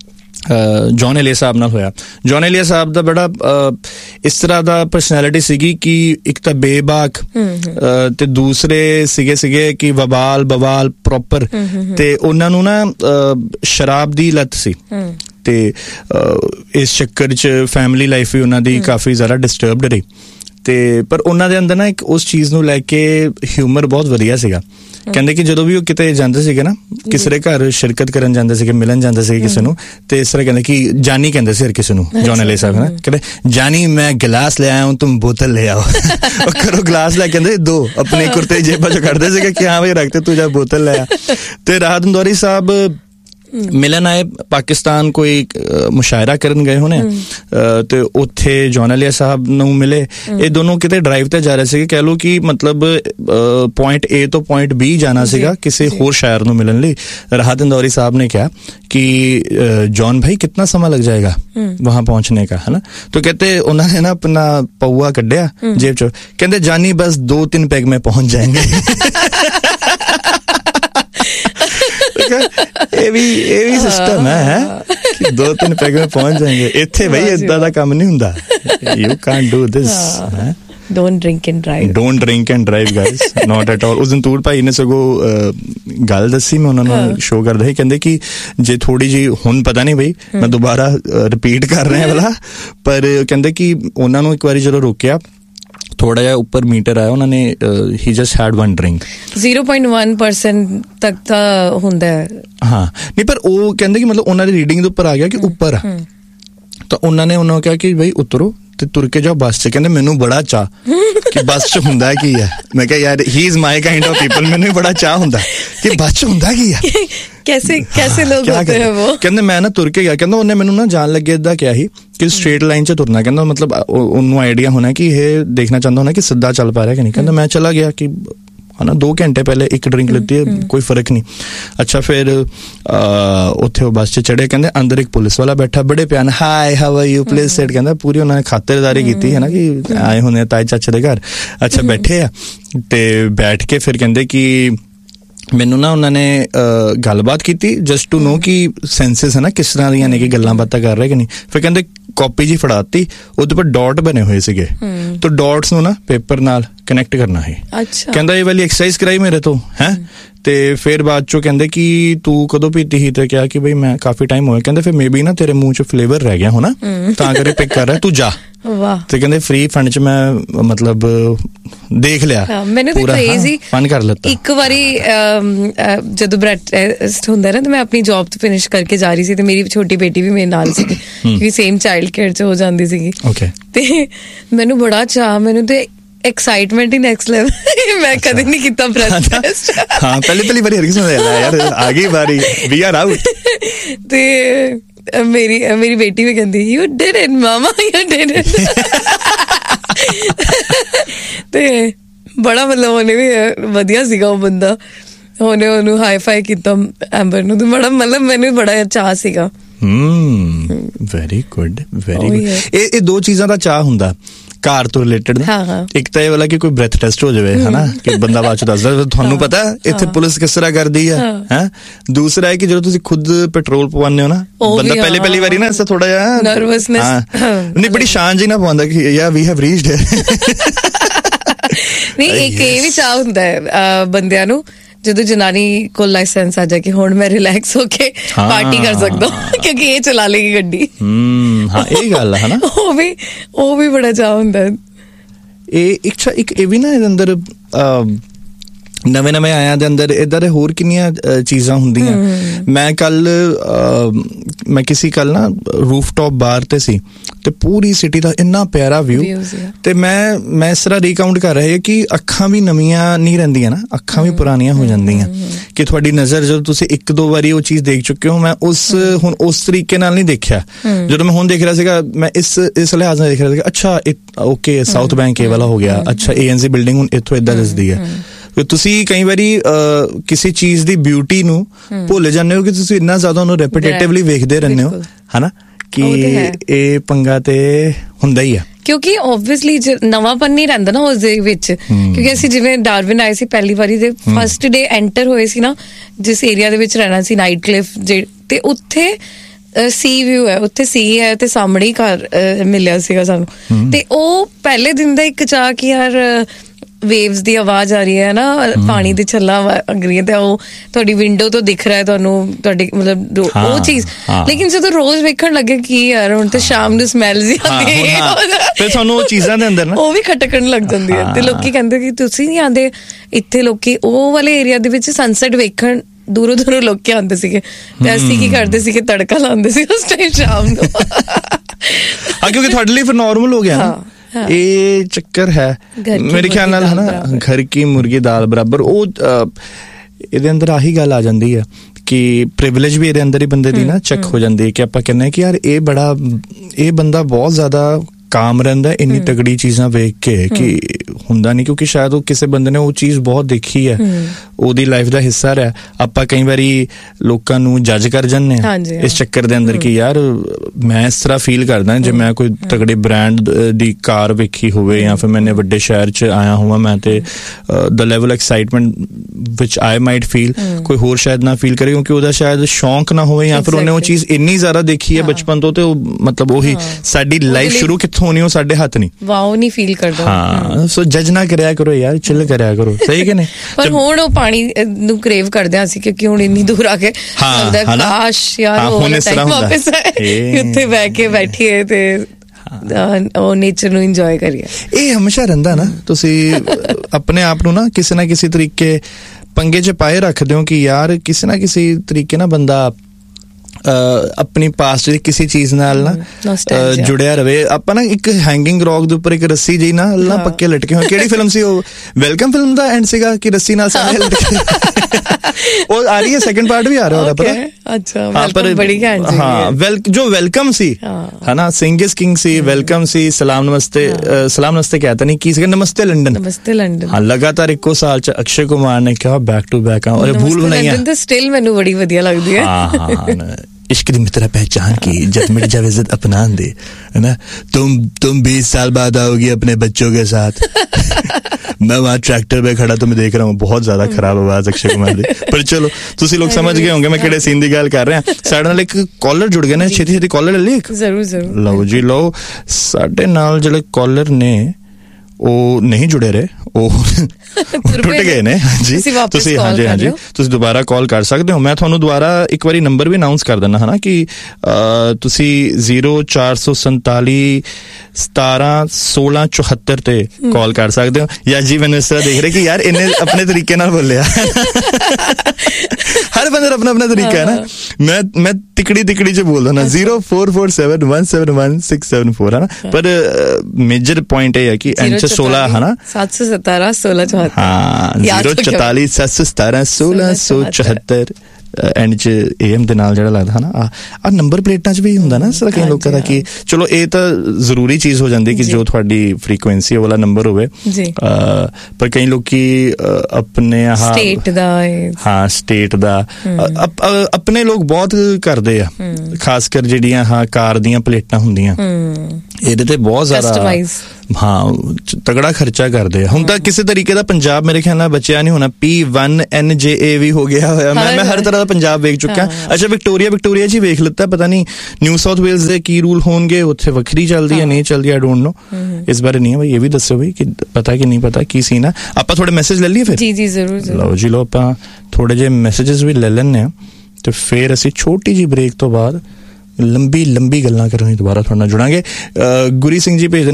ਜੌਨ ਏਲੀਅਸ ਸਾਹਿਬ ਨਾਲ ਹੋਇਆ। ਜੌਨ ਏਲੀਅਸ ਸਾਹਿਬ ਦਾ ਬੜਾ ਇਸ ਤਰ੍ਹਾਂ ਦਾ ਪਰਸਨੈਲਿਟੀ ਸੀਗੀ ਕਿ ਇੱਕ ਤਾਂ ਬੇਬਾਕ ਤੇ ਦੂਸਰੇ ਸੀਗੇ ਕਿ ਬਵਾਲ ਪ੍ਰੋਪਰ, ਤੇ ਉਹਨਾਂ ਨੂੰ ਨਾ ਸ਼ਰਾਬ ਦੀ ਲੱਤ ਸੀ, ਤੇ ਇਸ ਚੱਕਰ 'ਚ ਫੈਮਿਲੀ ਲਾਈਫ ਵੀ ਉਹਨਾਂ ਦੀ ਕਾਫੀ ਜ਼ਿਆਦਾ ਡਿਸਟਰਬਡ ਰਹੀ। ਤੇ ਪਰ ਉਹਨਾਂ ਦੇ ਅੰਦਰ ਨਾ ਇੱਕ ਉਸ ਚੀਜ਼ ਨੂੰ ਲੈ ਕੇ ਹਿਊਮਰ ਬਹੁਤ ਵਧੀਆ ਸੀਗਾ। ਕਹਿੰਦੇ ਕਿ ਜਦੋਂ ਵੀ ਉਹ ਕਿਤੇ ਜਾਂਦੇ ਸੀਗੇ ਨਾ, ਕਿਸੇ ਦੇ ਘਰ ਸ਼ਿਰਕਤ ਕਰਨ ਜਾਂਦੇ ਸੀਗੇ, ਮਿਲਣ ਜਾਂਦੇ ਸੀਗੇ ਕਿਸੇ ਨੂੰ, ਤੇ ਇਸ ਤਰ੍ਹਾਂ ਕਹਿੰਦੇ ਕਿ ਜਾਨੀ ਕਹਿੰਦੇ ਸੀ ਹਰ ਕਿਸੇ ਨੂੰ, ਜੌਨ ਏਲੀਅਸ ਸਾਹਿਬ, ਹੈ ਨਾ, ਕਹਿੰਦੇ ਜਾਨੀ ਮੈਂ ਗਿਲਾਸ ਲੈ ਆਇਆ ਹੂੰ, ਤੁਮ ਬੋਤਲ ਲੈ ਆਓ। ਉਹ ਘਰੋਂ ਗਲਾਸ ਲੈ ਕੇ ਕਹਿੰਦੇ ਦੋ ਆਪਣੇ ਕੁਰਤੇ ਜੇਬਾਂ 'ਚੋਂ ਕੱਢਦੇ ਸੀਗੇ ਕਿ ਹਾਂ ਬਈ ਰੱਖ ਤੇ ਤੂੰ ਜਾ ਬੋਤਲ ਲੈ ਆ। ਤੇ ਰਾਹਤ ਇੰਦੌਰੀ ਸਾਹਿਬ ਮਿਲਣ ਆਏ ਪਾਕਿਸਤਾਨ, ਕੋਈ ਮੁਸ਼ਾਇਰਾ ਕਰਨ ਗਏ ਹੋਣੇ, ਤੇ ਉੱਥੇ ਜੌਨ ਏਲੀਅਸ ਸਾਹਿਬ ਨੂੰ ਮਿਲੇ। ਇਹ ਦੋਨੋਂ ਕਿਤੇ ਡਰਾਈਵ ਤੇ ਜਾ ਰਹੇ ਸੀਗੇ, ਕਹਿ ਲਓ ਕਿ ਮਤਲਬ ਪੁਆਇੰਟ A ਤੋਂ ਪੁਆਇੰਟ B ਜਾਣਾ ਸੀਗਾ ਕਿਸੇ ਹੋਰ ਸ਼ਾਇਰ ਨੂੰ ਮਿਲਣ ਲਈ। ਰਾਹਤ ਇੰਦੌਰੀ ਸਾਹਿਬ ਨੇ ਕਿਹਾ ਕਿ जॉन भाई कितना समय लग जाएगा वहां पहुंचने का, है ना। तो कहते उन्होंने ना अपना पौआ कढ़िया जेब चो, कहते जानी बस 2-3 पैग में पहुंच जाएंगे। ਇਹ ਵੀ ਸਿਸਟਮ ਹੈ ਕਿ 2-3 ਪੈਗ ਵਿੱਚ ਪਹੁੰਚ ਜਾਏਂਗੇ। ਇੱਥੇ ਬਈ ਇਦਾਂ ਦਾ ਕੰਮ ਨਹੀਂ ਹੁੰਦਾ। You can't do this.
Don't drink and drive guys, not at all। ਉਸ ਦਿਨ ਤੂੜ ਭਾਈ ਨੇ ਸਗੋਂ ਗੱਲ ਦੱਸੀ, ਮੈਂ ਉਹਨਾਂ ਨੂੰ ਸ਼ੋਅ ਕਰਦਾ ਸੀ, ਕਹਿੰਦੇ ਕਿ ਜੇ ਥੋੜੀ ਜੀ ਹੁਣ ਪਤਾ ਨਹੀਂ ਬਈ ਮੈਂ ਦੁਬਾਰਾ ਰਿਪੀਟ ਕਰ ਰਿਹਾ ਵਾਲਾ, ਪਰ ਕਹਿੰਦੇ ਕਿ ਉਹਨਾਂ ਨੂੰ ਇੱਕ ਵਾਰੀ ਜਦੋਂ ਰੋਕਿਆ, ਥੋੜਾ ਜਿਹਾ ਉੱਪਰ ਮੀਟਰ ਆਇਆ, ਉਹਨਾਂ ਨੇ ਹੀ ਜਸਟ ਹੈਡ 1 ਡਰਿੰਕ। 0.1% ਤੱਕ ਤਾਂ ਹੁੰਦਾ ਹੈ।
ਹਾਂ ਨਹੀਂ, ਪਰ ਉਹ ਕਹਿੰਦੇ ਕਿ ਮਤਲਬ ਉਹਨਾਂ ਦੀ ਰੀਡਿੰਗ ਦੇ ਉੱਪਰ ਆ ਗਿਆ ਕਿ ਉੱਪਰ ਆ, ਤਾਂ ਉਹਨਾਂ ਨੇ ਉਹਨਾਂ ਨੂੰ ਕਿਹਾ ਕਿ ਬਈ ਉਤਰੋ ਤੇ ਤੁਰ ਕੇ ਜਾਓ ਬੱਸ 'ਚ। ਕਹਿੰਦੇ ਮੈਨੂੰ ਬੜਾ ਚਾਅ ਕਿ ਬੱਸ 'ਚ ਹੁੰਦਾ ਕੀ ਹੈ। ਮੈਂ ਕਿਹਾ ਯਾਰ ਹੀ is my kind of people, ਮੈਨੂੰ ਵੀ ਬੜਾ ਚਾਅ ਹੁੰਦਾ ਕਿ ਬੱਸ 'ਚ ਹੁੰਦਾ ਕੀ ਹੈ।
कैसे लोग होते हैं वो।
ਕਹਿੰਦੇ ਮੈਂ ਨਾ ਤੁਰ ਕੇ ਗਿਆ, ਕਹਿੰਦਾ ਉਹਨੇ ਮੈਨੂੰ ਨਾ ਜਾਣ ਲੱਗੇ ਏਦਾਂ ਕਿਹਾ ਸੀ ਕਿ ਸਟ੍ਰੇਟ ਲਾਈਨ 'ਚ ਤੁਰਨਾ। ਕਹਿੰਦਾ ਮਤਲਬ ਉਹਨੂੰ ਆਈਡੀਆ ਹੋਣਾ ਕਿ ਇਹ ਦੇਖਣਾ ਚਾਹੁੰਦਾ ਹੋਣਾ ਕਿ ਸਿੱਧਾ ਚੱਲ ਪਾ ਰਿਹਾ ਕਿ ਨਹੀਂ। ਕਹਿੰਦਾ ਮੈਂ ਚਲਾ ਗਿਆ ਕਿ ਹਨਾ 2 ਘੰਟੇ ਪਹਿਲੇ 1 ਡਰਿੰਕ ਲਿੱਤੀ ਹੈ, ਕੋਈ ਫਰਕ ਨਹੀਂ। ਅੱਛਾ ਫਿਰ ਉੱਥੇ ਉਹ ਬੱਸ 'ਚ ਚੜੇ, ਕਹਿੰਦੇ ਅੰਦਰ ਇੱਕ ਪੁਲਿਸ ਵਾਲਾ ਬੈਠਾ, ਬੜੇ ਪਿਆਰ ਨਾਲ hi how are you please ਸਿਟ, ਕਹਿੰਦਾ ਪੂਰੀ ਉਹਨਾਂ ਨੇ ਖਾਤਰਦਾਰੀ ਕੀਤੀ ਹੈ ਨਾ ਕਿ ਆਏ ਹੁੰਦੇ ਤਾਏ ਚਾਚੇ ਦੇ ਘਰ। ਅੱਛਾ ਬੈਠੇ ਆ ਤੇ ਬੈਠ ਕੇ ਫਿਰ ਕਹਿੰਦੇ ਕਿ ਮੈਨੂੰ ਨਾ ਉਹਨਾਂ ਨੇ ਗੱਲਬਾਤ ਕੀਤੀ ਜਸਟ ਟੂ ਨੋ ਕਿ ਸੈਂਸਸ ਹੈ ਨਾ ਕਿਸ ਤਰ੍ਹਾਂ ਦੀਆਂ ਨੇ, ਕਿ ਗੱਲਾਂ ਬਾਤਾਂ ਕਰ ਰਹੇ ਕਿ ਨਹੀਂ। ਫਿਰ ਕਹਿੰਦੇ ਕਾਪੀ ਜੀ ਫੜਾਤੀ, ਉਹਦੇ ਪਰ ਡਾਟ ਬਣੇ ਹੋਏ ਸੀਗੇ, ਤਾਂ ਡਾਟਸ ਨੂੰ ਨਾ ਪੇਪਰ ਨਾਲ ਕਨੈਕਟ ਕਰਨਾ ਹੈ। ਕਹਿੰਦਾ ਇਹ ਵਾਲੀ ਐਕਸਰਸਾਈਜ਼ ਕਰਾਈ ਮੇਰੇ ਤੋਂ ਹੈ। ਤੇ ਫਿਰ ਬਾਅਦ ਚੋਂ ਕਹਿੰਦੇ ਕਿ ਤੂੰ ਕਦੋਂ ਪੀਤੀ ਸੀ, ਤੇ ਕਿਹਾ ਕਿ ਬਈ ਮੈਂ ਕਾਫੀ ਟਾਈਮ ਹੋਇਆ। ਕਹਿੰਦੇ ਫਿਰ ਮੇਬੀ ਨਾ ਤੇਰੇ ਮੂੰਹ 'ਚ ਫਲੇਵਰ ਰਹਿ ਗਿਆ ਹੋਣਾ, ਤਾਂ ਕਰਕੇ ਪਿਕ ਕਰ ਰਿਹਾ, ਤੂੰ ਜਾ।
ਵਾਹ।
ਤੇ ਕਹਿੰਦੇ ਫ੍ਰੀ ਫੰਡ 'ਚ ਮੈਂ ਮਤਲਬ ਦੇਖ ਲਿਆ,
ਮੈਨੂੰ ਤਾਂ ਕ੍ਰੇਜ਼ੀ
ਫਨ ਕਰ ਲਿੱਤਾ।
ਇੱਕ ਵਾਰੀ ਜਦੋਂ ਬ੍ਰੈਡ ਟੈਸਟ ਹੁੰਦਾ ਨਾ, ਤੇ ਮੈਂ ਆਪਣੀ ਜੌਬ ਤੋਂ ਫਿਨਿਸ਼ ਕਰਕੇ ਜਾ ਰਹੀ ਸੀ, ਤੇ ਮੇਰੀ ਛੋਟੀ ਬੇਟੀ ਵੀ ਮੇਰੇ ਨਾਲ ਸੀ, ਕਿਉਂਕਿ ਸੇਮ ਚਾਈਲਡ ਕੇਅਰ 'ਚ ਹੋ ਜਾਂਦੀ ਸੀਗੀ। ਤੇ ਮੈਨੂੰ ਬੜਾ ਚਾਅ, ਮੈਨੂੰ ਤੇ एक्साइटमेंट ही नेक्स्ट लेवल। मैं कभी नहीं किया ब्रेथ टेस्ट।
हाँ पहली बारी हर किसी ने यार आगे बारी वी आर आउट।
ते मेरी बेटी भी कहती you did it mama, you did it. ते बड़ा मतलब ਉਹਨੇ ਵੀ ਵਧੀਆ ਸੀਗਾ ਉਹ ਬੰਦਾ, ਉਹਨੂੰ ਹਾਈ ਫਾਈ ਕੀਤਾ ਐਂਬਰ ਨੂੰ, ਤੇ ਬੜਾ ਮਤਲਬ ਮੈਨੂੰ ਬੜਾ ਚਾਅ ਸੀਗਾ।
Very good very good. ਇਹ 2 ਚੀਜ਼ਾਂ ਦਾ ਚਾਅ ਹੁੰਦਾ ਕਾਰ ਤੋਂ ਰਿਲੇਟਡ। ਇੱਕ ਤਾਂ ਇਹ ਵਾਲਾ ਕਿ ਕੋਈ ਬ੍ਰੈਥ ਟੈਸਟ ਹੋ ਜਾਵੇ, ਹਨਾ, ਕਿ ਬੰਦਾ ਬਾਅਦ ਚ ਦੱਸਦਾ ਤੁਹਾਨੂੰ ਪਤਾ ਇੱਥੇ ਪੁਲਿਸ ਕਿਸ ਤਰ੍ਹਾਂ ਕਰਦੀ ਹੈ। ਦੂਸਰਾ ਹੈ ਕਿ ਜਦੋਂ ਤੁਸੀਂ ਖੁਦ ਪੈਟਰੋਲ ਪਵਾਉਂਦੇ ਹੋ ਨਾ, ਬੰਦਾ ਪਹਿਲੀ ਵਾਰੀ ਨਾ ਐਸਾ ਥੋੜਾ ਜਿਹਾ ਨਰਵਸਨੈਸ ਨਹੀਂ, ਬੜੀ ਸ਼ਾਨ ਜੀ ਨਾ ਪਵਾਉਂਦਾ ਕਿ ਯਾ ਵੀ ਹੈਵ ਰੀਚਡ।
ਨਹੀਂ ਇੱਕ ਇਹ ਵੀ ਚਾਹ ਹੁੰਦਾ ਹੈ ਬੰਦਿਆਂ ਨੂੰ ਜਦੋਂ ਜਨਾਨੀ ਕੋਲ ਲਾਇਸੈਂਸ ਆ ਜਾ ਕੇ ਹੁਣ ਮੈਂ ਰਿਲੈਕਸ ਹੋ ਕੇ ਪਾਰਟੀ ਕਰ ਸਕਦਾ ਕਿਉਂਕਿ ਇਹ ਚਲਾ ਲੇਗੀ ਗੱਡੀ।
ਹਾਂ ਇਹ ਗੱਲ ਹੈ ਨਾ,
ਉਹ ਵੀ ਬੜਾ ਚਾਹ ਹੁੰਦਾ।
ਇੱਕ ਇਹ ਵੀ ਨਾ ਇਹਦੇ ਅੰਦਰ ਨਵੇਂ ਆਇਆਂ ਦੇ ਅੰਦਰ ਇੱਦਾਂ ਦੇ ਹੋਰ ਕਿੰਨੀਆਂ ਚੀਜ਼ਾਂ ਹੁੰਦੀਆਂ। ਮੈਂ ਕਿਸੇ ਕੱਲ ਨਾ ਰੂਫਟੌਪ ਬਾਰ ਤੇ ਸੀ ਤੇ ਪੂਰੀ ਸਿਟੀ ਦਾ ਇੰਨਾ ਪਿਆਰਾ ਵਿਊ, ਤੇ ਮੈਂ ਇਸ ਤਰ੍ਹਾਂ ਰੀਕਾਊਂਟ ਕਰ ਰਿਹਾ ਕਿ ਅੱਖਾਂ ਵੀ ਨਵੀਆਂ ਨਹੀਂ ਰਹਿੰਦੀਆਂ ਨਾ, ਅੱਖਾਂ ਵੀ ਪੁਰਾਣੀਆਂ ਹੋ ਜਾਂਦੀਆਂ ਕਿ ਤੁਹਾਡੀ ਨਜ਼ਰ ਜਦੋਂ ਤੁਸੀਂ ਇੱਕ ਦੋ ਵਾਰੀ ਉਹ ਚੀਜ਼ ਦੇਖ ਚੁੱਕੇ ਹੋ। ਮੈਂ ਹੁਣ ਉਸ ਤਰੀਕੇ ਨਾਲ ਨਹੀਂ ਦੇਖਿਆ ਜਦੋਂ ਮੈਂ ਹੁਣ ਦੇਖ ਰਿਹਾ ਸੀਗਾ। ਮੈਂ ਇਸ ਲਿਹਾਜ਼ ਨਾਲ ਦੇਖ ਰਿਹਾ ਸੀਗਾ, ਅੱਛਾ ਓਕੇ ਸਾਊਥ ਬੈਂਕ ਇਹ ਵਾਲਾ ਹੋ ਗਿਆ, ਅੱਛਾ ANC ਬਿਲਡਿੰਗ ਹੁਣ ਇੱਥੋਂ ਏਦਾਂ ਦਿਸਦੀ ਹੈ। ਤੁਸੀਂ ਕਈ ਵਾਰੀ ਕਿਸੇ ਚੀਜ਼ ਦੀ ਬਿਊਟੀ ਨੂੰ ਭੁੱਲ ਜਾਂਦੇ ਹੋ ਕਿ ਤੁਸੀਂ ਇੰਨਾ ਜ਼ਿਆਦਾ ਉਹਨੂੰ ਰੈਪੀਟੇਟਿਵਲੀ ਵੇਖਦੇ ਰਹਿੰਦੇ ਹੋ, ਹਨਾ, ਕਿ ਇਹ ਪੰਗਾ ਤੇ ਹੁੰਦਾ ਹੀ ਆ।
ਕਿਉਂਕਿ ਓਬਵੀਅਸਲੀ ਨਵਾਂਪਨ ਨਹੀਂ ਰਹਿੰਦਾ ਨਾ ਉਸ ਦੇ ਵਿੱਚ, ਕਿਉਂਕਿ ਅਸੀਂ ਜਿਵੇਂ ਡਾਰਵਿਨ ਆਏ ਸੀ ਪਹਿਲੀ ਵਾਰੀ ਦੇ ਫਸਟ ਡੇ ਐਂਟਰ ਹੋਏ ਸੀ ਨਾ, ਜਿਸ ਏਰੀਆ ਦੇ ਵਿੱਚ ਰਹਿਣਾ ਸੀ ਨਾਈਟ ਕਲਿਫ, ਤੇ ਉੱਥੇ ਸੀ ਵਿਊ ਹੈ, ਉੱਥੇ ਸੀ ਹੈ ਤੇ ਸਾਹਮਣੇ ਹੀ ਘਰ ਮਿਲਿਆ ਸੀਗਾ ਸਾਨੂੰ। ਤੇ ਉਹ ਪਹਿਲੇ ਦਿਨ ਦਾ ਇੱਕ ਚਾਹ ਕਿ ਯਾਰ ਵੇਵਸ ਦੀ ਆਵਾਜ਼ ਆ ਰਹੀ ਹੈ ਨਾ, ਪਾਣੀ ਦੀ ਛੱਲਾਂ ਲੱਗ ਰਹੀ ਹੈ ਤੇ ਉਹ ਤੁਹਾਡੀ ਵਿੰਡੋ ਤੋਂ ਦਿਖ ਰਿਹਾ ਤੁਹਾਨੂੰ, ਤੁਹਾਡੇ ਮਤਲਬ ਉਹ ਚੀਜ਼। ਲੇਕਿਨ ਜਦੋਂ ਰੋਜ਼ ਵੇਖਣ ਲੱਗੇ ਕਿ ਯਾਰ ਹੁਣ ਤੇ ਸ਼ਾਮ ਨੂੰ ਸਮੈਲ ਜੀ ਆਉਂਦੀ ਹੈ,
ਫਿਰ ਤੁਹਾਨੂੰ ਉਹ ਚੀਜ਼ਾਂ ਦੇ ਅੰਦਰ ਨਾ ਉਹ
ਵੀ ਖਟਕਣ ਲੱਗ ਜਾਂਦੀ ਹੈ। ਤੇ ਲੋਕੀ ਕਹਿੰਦੇ ਕਿ ਤੁਸੀਂ ਨਹੀਂ ਆਉਂਦੇ ਇੱਥੇ, ਲੋਕੀ ਉਹ ਵਾਲੇ ਏਰੀਆ ਦੇ ਵਿੱਚ ਸਨਸੈਟ ਵੇਖਣ ਦੂਰੋਂ ਲੋਕੀ ਆਉਂਦੇ ਸੀਗੇ ਤੇ ਅਸੀਂ ਕੀ ਕਰਦੇ ਸੀਗੇ, ਤੜਕਾ ਲਾਉਂਦੇ ਸੀ ਉਸ ਟਾਈਮ ਸ਼ਾਮ ਨੂੰ।
ਕਿਉਂਕਿ ਤੁਹਾਡੇ ਲਈ ਫਿਰ ਨਾਰਮਲ ਹੋ ਗਿਆ ਨਾ ਇਹ ਚੱਕਰ ਹੈ ਮੇਰੇ ਖਿਆਲ ਨਾਲ, ਹਨਾ, ਘਰ ਕੀ ਮੁਰਗੀ ਦਾਲ ਬਰਾਬਰ। ਉਹ ਇਹਦੇ ਅੰਦਰ ਆਹੀ ਗੱਲ ਆ ਜਾਂਦੀ ਹੈ ਕਿ ਪ੍ਰਿਵਿਲੇਜ ਵੀ ਇਹਦੇ ਅੰਦਰ ਹੀ ਬੰਦੇ ਦੀ ਨਾ ਚੈੱਕ ਹੋ ਜਾਂਦੀ ਹੈ ਕਿ ਆਪਾਂ ਕਹਿੰਦੇ ਹਾਂ ਕਿ ਯਾਰ ਇਹ ਬੰਦਾ ਬਹੁਤ ਜ਼ਿਆਦਾ ਕਾਮ ਰਹਿੰਦਾ ਇੰਨੀ ਤਗੜੀ ਚੀਜ਼ਾਂ ਵੇਖ ਕੇ, ਕਿ ਹੁੰਦਾ ਨਹੀਂ ਕਿਉਂਕਿ ਸ਼ਾਇਦ ਉਹ ਕਿਸੇ ਬੰਦੇ ਨੇ ਉਹ ਚੀਜ਼ ਬਹੁਤ ਦੇਖੀ ਹੈ, ਉਹਦੀ ਲਾਈਫ ਦਾ ਹਿੱਸਾ ਰਿਹਾ। ਆਪਾਂ ਕਈ ਵਾਰੀ ਲੋਕਾਂ ਨੂੰ ਜੱਜ ਕਰ ਜਾਂਦੇ ਹਾਂ ਇਸ ਚੱਕਰ ਦੇ ਅੰਦਰ ਕਿ ਯਾਰ ਮੈਂ ਇਸ ਤਰ੍ਹਾਂ ਫੀਲ ਕਰਦਾ ਜੇ ਮੈਂ ਕੋਈ ਤਗੜੇ ਬ੍ਰਾਂਡ ਦੀ ਕਾਰ ਵੇਖੀ ਹੋਵੇ ਜਾਂ ਫਿਰ ਮੈਨੇ ਵੱਡੇ ਸ਼ਹਿਰ 'ਚ ਆਇਆ ਹੋਵਾਂ ਮੈਂ, ਤੇ ਦ level excitement which I might feel ਕੋਈ ਹੋਰ ਸ਼ਾਇਦ ਨਾ ਫੀਲ ਕਰੇ, ਕਿਉਂਕਿ ਉਹਦਾ ਸ਼ਾਇਦ ਸ਼ੌਂਕ ਨਾ ਹੋਵੇ ਜਾਂ ਫਿਰ ਉਹਨੇ ਉਹ ਚੀਜ਼ ਇੰਨੀ ਜ਼ਿਆਦਾ ਦੇਖੀ ਹੈ ਬਚਪਨ ਤੋਂ, ਤੇ ਉਹ ਮਤਲਬ ਉਹੀ ਸਾਡੀ ਲਾਈਫ ਸ਼ੁਰੂ ਹੋਣੀ ਉਹ ਸਾਡੇ ਹੱਥ ਨਹੀਂ, ਵਾਓ ਨਹੀਂ ਫੀਲ ਕਰਦਾ। ਹਾਂ, ਸੋ ਜੱਜ ਨਾ ਕਰਿਆ ਕਰੋ ਯਾਰ, ਚਿੱਲ ਕਰਿਆ ਕਰੋ, ਸਹੀ ਕਿ ਨਹੀਂ। ਪਰ ਹੁਣ ਉਹ ਪਾਣੀ ਨੂੰ ਕ੍ਰੇਵ ਕਰਦੇ ਆ ਅਸੀਂ, ਕਿਉਂਕਿ ਹੁਣ ਇੰਨੀ ਦੂਰ ਆ ਕੇ ਲੱਗਦਾ ਕਾਸ਼ ਯਾਰ ਉਹ ਟਾਈਮ ਵਾਪਸ ਆਏ, ਉੱਥੇ ਬਹਿ ਕੇ ਬੈਠੀਏ ਤੇ ਉਹ ਨੇਚਰ ਨੂੰ ਇੰਜੋਏ ਕਰੀਏ। ਇਹ ਹਮੇਸ਼ਾ ਰਹਿੰਦਾ ਨਾ, ਤੁਸੀਂ ਆਪਣੇ ਆਪ ਨੂੰ ਨਾ ਕਿਸੇ ਤਰੀਕੇ ਪੰਗੇ 'ਚ ਪਾਏ ਰੱਖਦੇ ਹੋ ਕਿ ਯਾਰ ਕਿਸੇ ਨਾ ਕਿਸੇ ਤਰੀਕੇ ਨਾਲ ਬੰਦਾ ਆਪਣੀ ਪਾਸਟ ਦੀ ਕਿਸੇ ਚੀਜ਼ ਨਾਲ ਨਾ ਜੁੜਿਆ ਰਵੇ। ਆਪਾਂ ਨਾ ਇੱਕ ਹੈਂਗਿੰਗ ਰੌਕ ਦੇ ਉੱਪਰ ਇੱਕ ਰੱਸੀ ਜਿਹੀ ਨਾ ਪੱਕੇ ਲਟਕੇ ਹੋਏ, ਕਿਹੜੀ ਫਿਲਮ ਸੀ ਉਹ, ਵੈਲਕਮ ਫਿਲਮ ਦਾ ਐਂਡ ਸੀਗਾ ਕਿ ਰੱਸੀ ਨਾਲ ਸਾਰੇ ਲਟਕੇ। ਉਹ ਆ ਰਹੀ ਹੈ, ਸੈਕੰਡ ਪਾਰਟ ਵੀ ਆ ਰਿਹਾ ਉਹਦਾ, ਪਤਾ। ਅੱਛਾ, ਵੈਲਕਮ ਬੜੀ ਘੈਂਟ ਸੀ। ਹਾਂ, ਜੋ ਵੈਲਕਮ ਸੀ ਹਨਾ, Singh is king C, welcome ਸੀ, ਸਲਾਮ ਨਮਸਤੇ ਕਹਿਤਾ ਨਹੀਂ ਕੀ ਸੀਗਾ, ਨਮਸਤੇ ਲੰਡਨ। ਹਾਂ, ਲਗਾਤਾਰ ਇੱਕੋ ਸਾਲ 'ਚ ਅਕਸ਼ੇ ਕੁਮਾਰ ਨੇ ਕਿਹਾ ਬੈਕ ਟੂ ਬੈਕ ਔਰ ਭੂਲ ਭੁਲਈਆਂ ਸਟਿਲ ਮੈਨੂੰ ਬੜੀ ਵਧੀਆ ਲੱਗਦੀ ਹੈ। ਹਾਂ, इश्क दी मित्रा पहचान की जब मिट जावे इज्जत अपनान दे, है ना, तुम 20 साल बाद आओगी अपने बच्चों के साथ। मैं वहाँ ट्रैक्टर पे खड़ा तो मैं देख रहा हूँ, बहुत ज्यादा खराब आवाज अक्षय कुमार दी, पर चलो तुसी लोग समझ गए होंगे मैं किहड़े सीन दी गल कर रहा। साडे नाल एक कॉलर जुड़ गए ने, छेती कॉलर ले ली, जरूर लो जी लो। साडे नाल जिहड़े कॉलर ने ਉਹ ਨਹੀਂ ਜੁੜੇ ਰਹੇ, ਉਹ ਟੁੱਟ ਗਏ ਨੇ। ਹਾਂਜੀ, ਤੁਸੀਂ ਹਾਂਜੀ ਤੁਸੀਂ ਦੁਬਾਰਾ ਕਾਲ ਕਰ ਸਕਦੇ ਹੋ। ਮੈਂ ਤੁਹਾਨੂੰ ਦੁਬਾਰਾ ਇੱਕ ਵਾਰੀ ਨੰਬਰ ਵੀ ਅਨਾਉਂਸ ਕਰ ਦਿੰਦਾ ਹਨਾ ਕਿ ਤੁਸੀਂ 0447 17 16 74 ਤੇ ਕਾਲ ਕਰ ਸਕਦੇ ਹੋ। ਯਾਰ ਜੀ ਮੈਨੂੰ ਇਸ ਤਰ੍ਹਾਂ ਦੇਖ ਰਹੇ ਕਿ ਯਾਰ ਇਹਨੇ ਆਪਣੇ ਤਰੀਕੇ ਨਾਲ ਬੋਲਿਆ। ਹਰ ਬੰਦੇ ਦਾ ਆਪਣਾ ਆਪਣਾ ਤਰੀਕਾ ਹੈ ਨਾ। ਮੈਂ ਤਿਕੜੀ ਚ ਬੋਲਦਾ ਨਾ 0447171674 ਹੈ ਨਾ, ਪਰ ਮੇਜਰ ਪੁਆਇੰਟ ਇਹ ਹੈ ਕਿ 16 है ना, 717 1674। हाँ, 044 717 1674 ਐਂਡ 'ਚ AM ਦੇ ਨਾਲ ਜਿਹੜਾ ਲੱਗਦਾ ਹੈ ਨਾ, ਆ ਨੰਬਰ ਪਲੇਟਾਂ 'ਚ ਵੀ ਹੁੰਦਾ ਨਾ ਸਰ ਕਈ ਲੋਕਾਂ ਦਾ, ਕਿ ਚਲੋ ਇਹ ਤਾਂ ਜ਼ਰੂਰੀ ਚੀਜ਼ ਹੋ ਜਾਂਦੀ ਕਿ ਜੋ ਤੁਹਾਡੀ ਫ੍ਰੀਕੁਐਂਸੀ ਵਾਲਾ ਨੰਬਰ ਹੋਵੇ, ਪਰ ਕਈ ਲੋਕੀ ਆਪਣੇ ਸਟੇਟ ਦਾ ਆਪਣੇ ਲੋਕ ਬਹੁਤ ਕਰਦੇ ਆ, ਖਾਸ ਕਰ ਜਿਹੜੀਆਂ ਕਾਰ ਦੀਆਂ ਪਲੇਟਾਂ ਹੁੰਦੀਆਂ ਇਹਦੇ ਤੇ ਬਹੁਤ ਜ਼ਿਆਦਾ ਹਾਂ ਤਗੜਾ ਖਰਚਾ ਕਰਦੇ ਆ ਹੁਣ ਤਾਂ ਕਿਸੇ ਤਰੀਕੇ ਦਾ ਪੰਜਾਬ ਮੇਰੇ ਖਿਆਲ ਨਾਲ ਬਚਿਆ ਨਹੀਂ ਹੋਣਾ P1NJA ਵੀ ਹੋ ਗਿਆ ਹੋਇਆ ਮੈਂ ਹਰ ਤਰ੍ਹਾਂ ਦਾ ਪੰਜਾਬ ਵੇਖ ਚੁੱਕਿਆ ਅੱਛਾ ਵਿਕਟੋਰੀਆ ਜੀ ਵੇਖ ਲਿੱਤਾ ਪਤਾ ਨਹੀਂ ਨਿਊ ਸਾਊਥ ਵੇਲਸ ਦੇ ਕੀ ਰੂਲ ਹੋਣਗੇ ਉੱਥੇ ਵੱਖਰੀ ਚੱਲਦੀ ਹੈ ਨਹੀਂ ਚੱਲਦੀ ਆਈ ਡੋਂਟ ਨੋ ਇਸ ਬਾਰੇ ਨਹੀਂ ਹੈ ਬਈ ਇਹ ਵੀ ਦੱਸੋ ਬਈ ਕਿ ਪਤਾ ਕਿ ਨਹੀਂ ਪਤਾ ਕੀ ਸੀਨ ਹੈ ਆਪਾਂ ਥੋੜੇ ਮੈਸੇਜ ਲੈ ਲਈਏ ਫਿਰ
ਜੀ ਜ਼ਰੂਰ
ਲਓ ਜੀ ਲਓ ਆਪਾਂ ਥੋੜੇ ਜਿਹੇ ਮੈਸੇजेस ਵੀ ਲੈ ਲੈਂਦੇ ਆ ਤੇ ਫਿਰ ਅਸੀਂ ਛੋਟੀ ਜੀ ਬ੍ਰੇਕ ਤੋਂ ਬਾਅਦ ਲੰਬੀ ਗੱਲਾਂ ਕਰਨ ਲਈ ਦੁਬਾਰਾ ਤੁਹਾਡੇ ਨਾਲ ਜੁੜਾਂਗੇ ਗੁਰੀ ਸਿੰਘ ਜੀ ਭੇਜ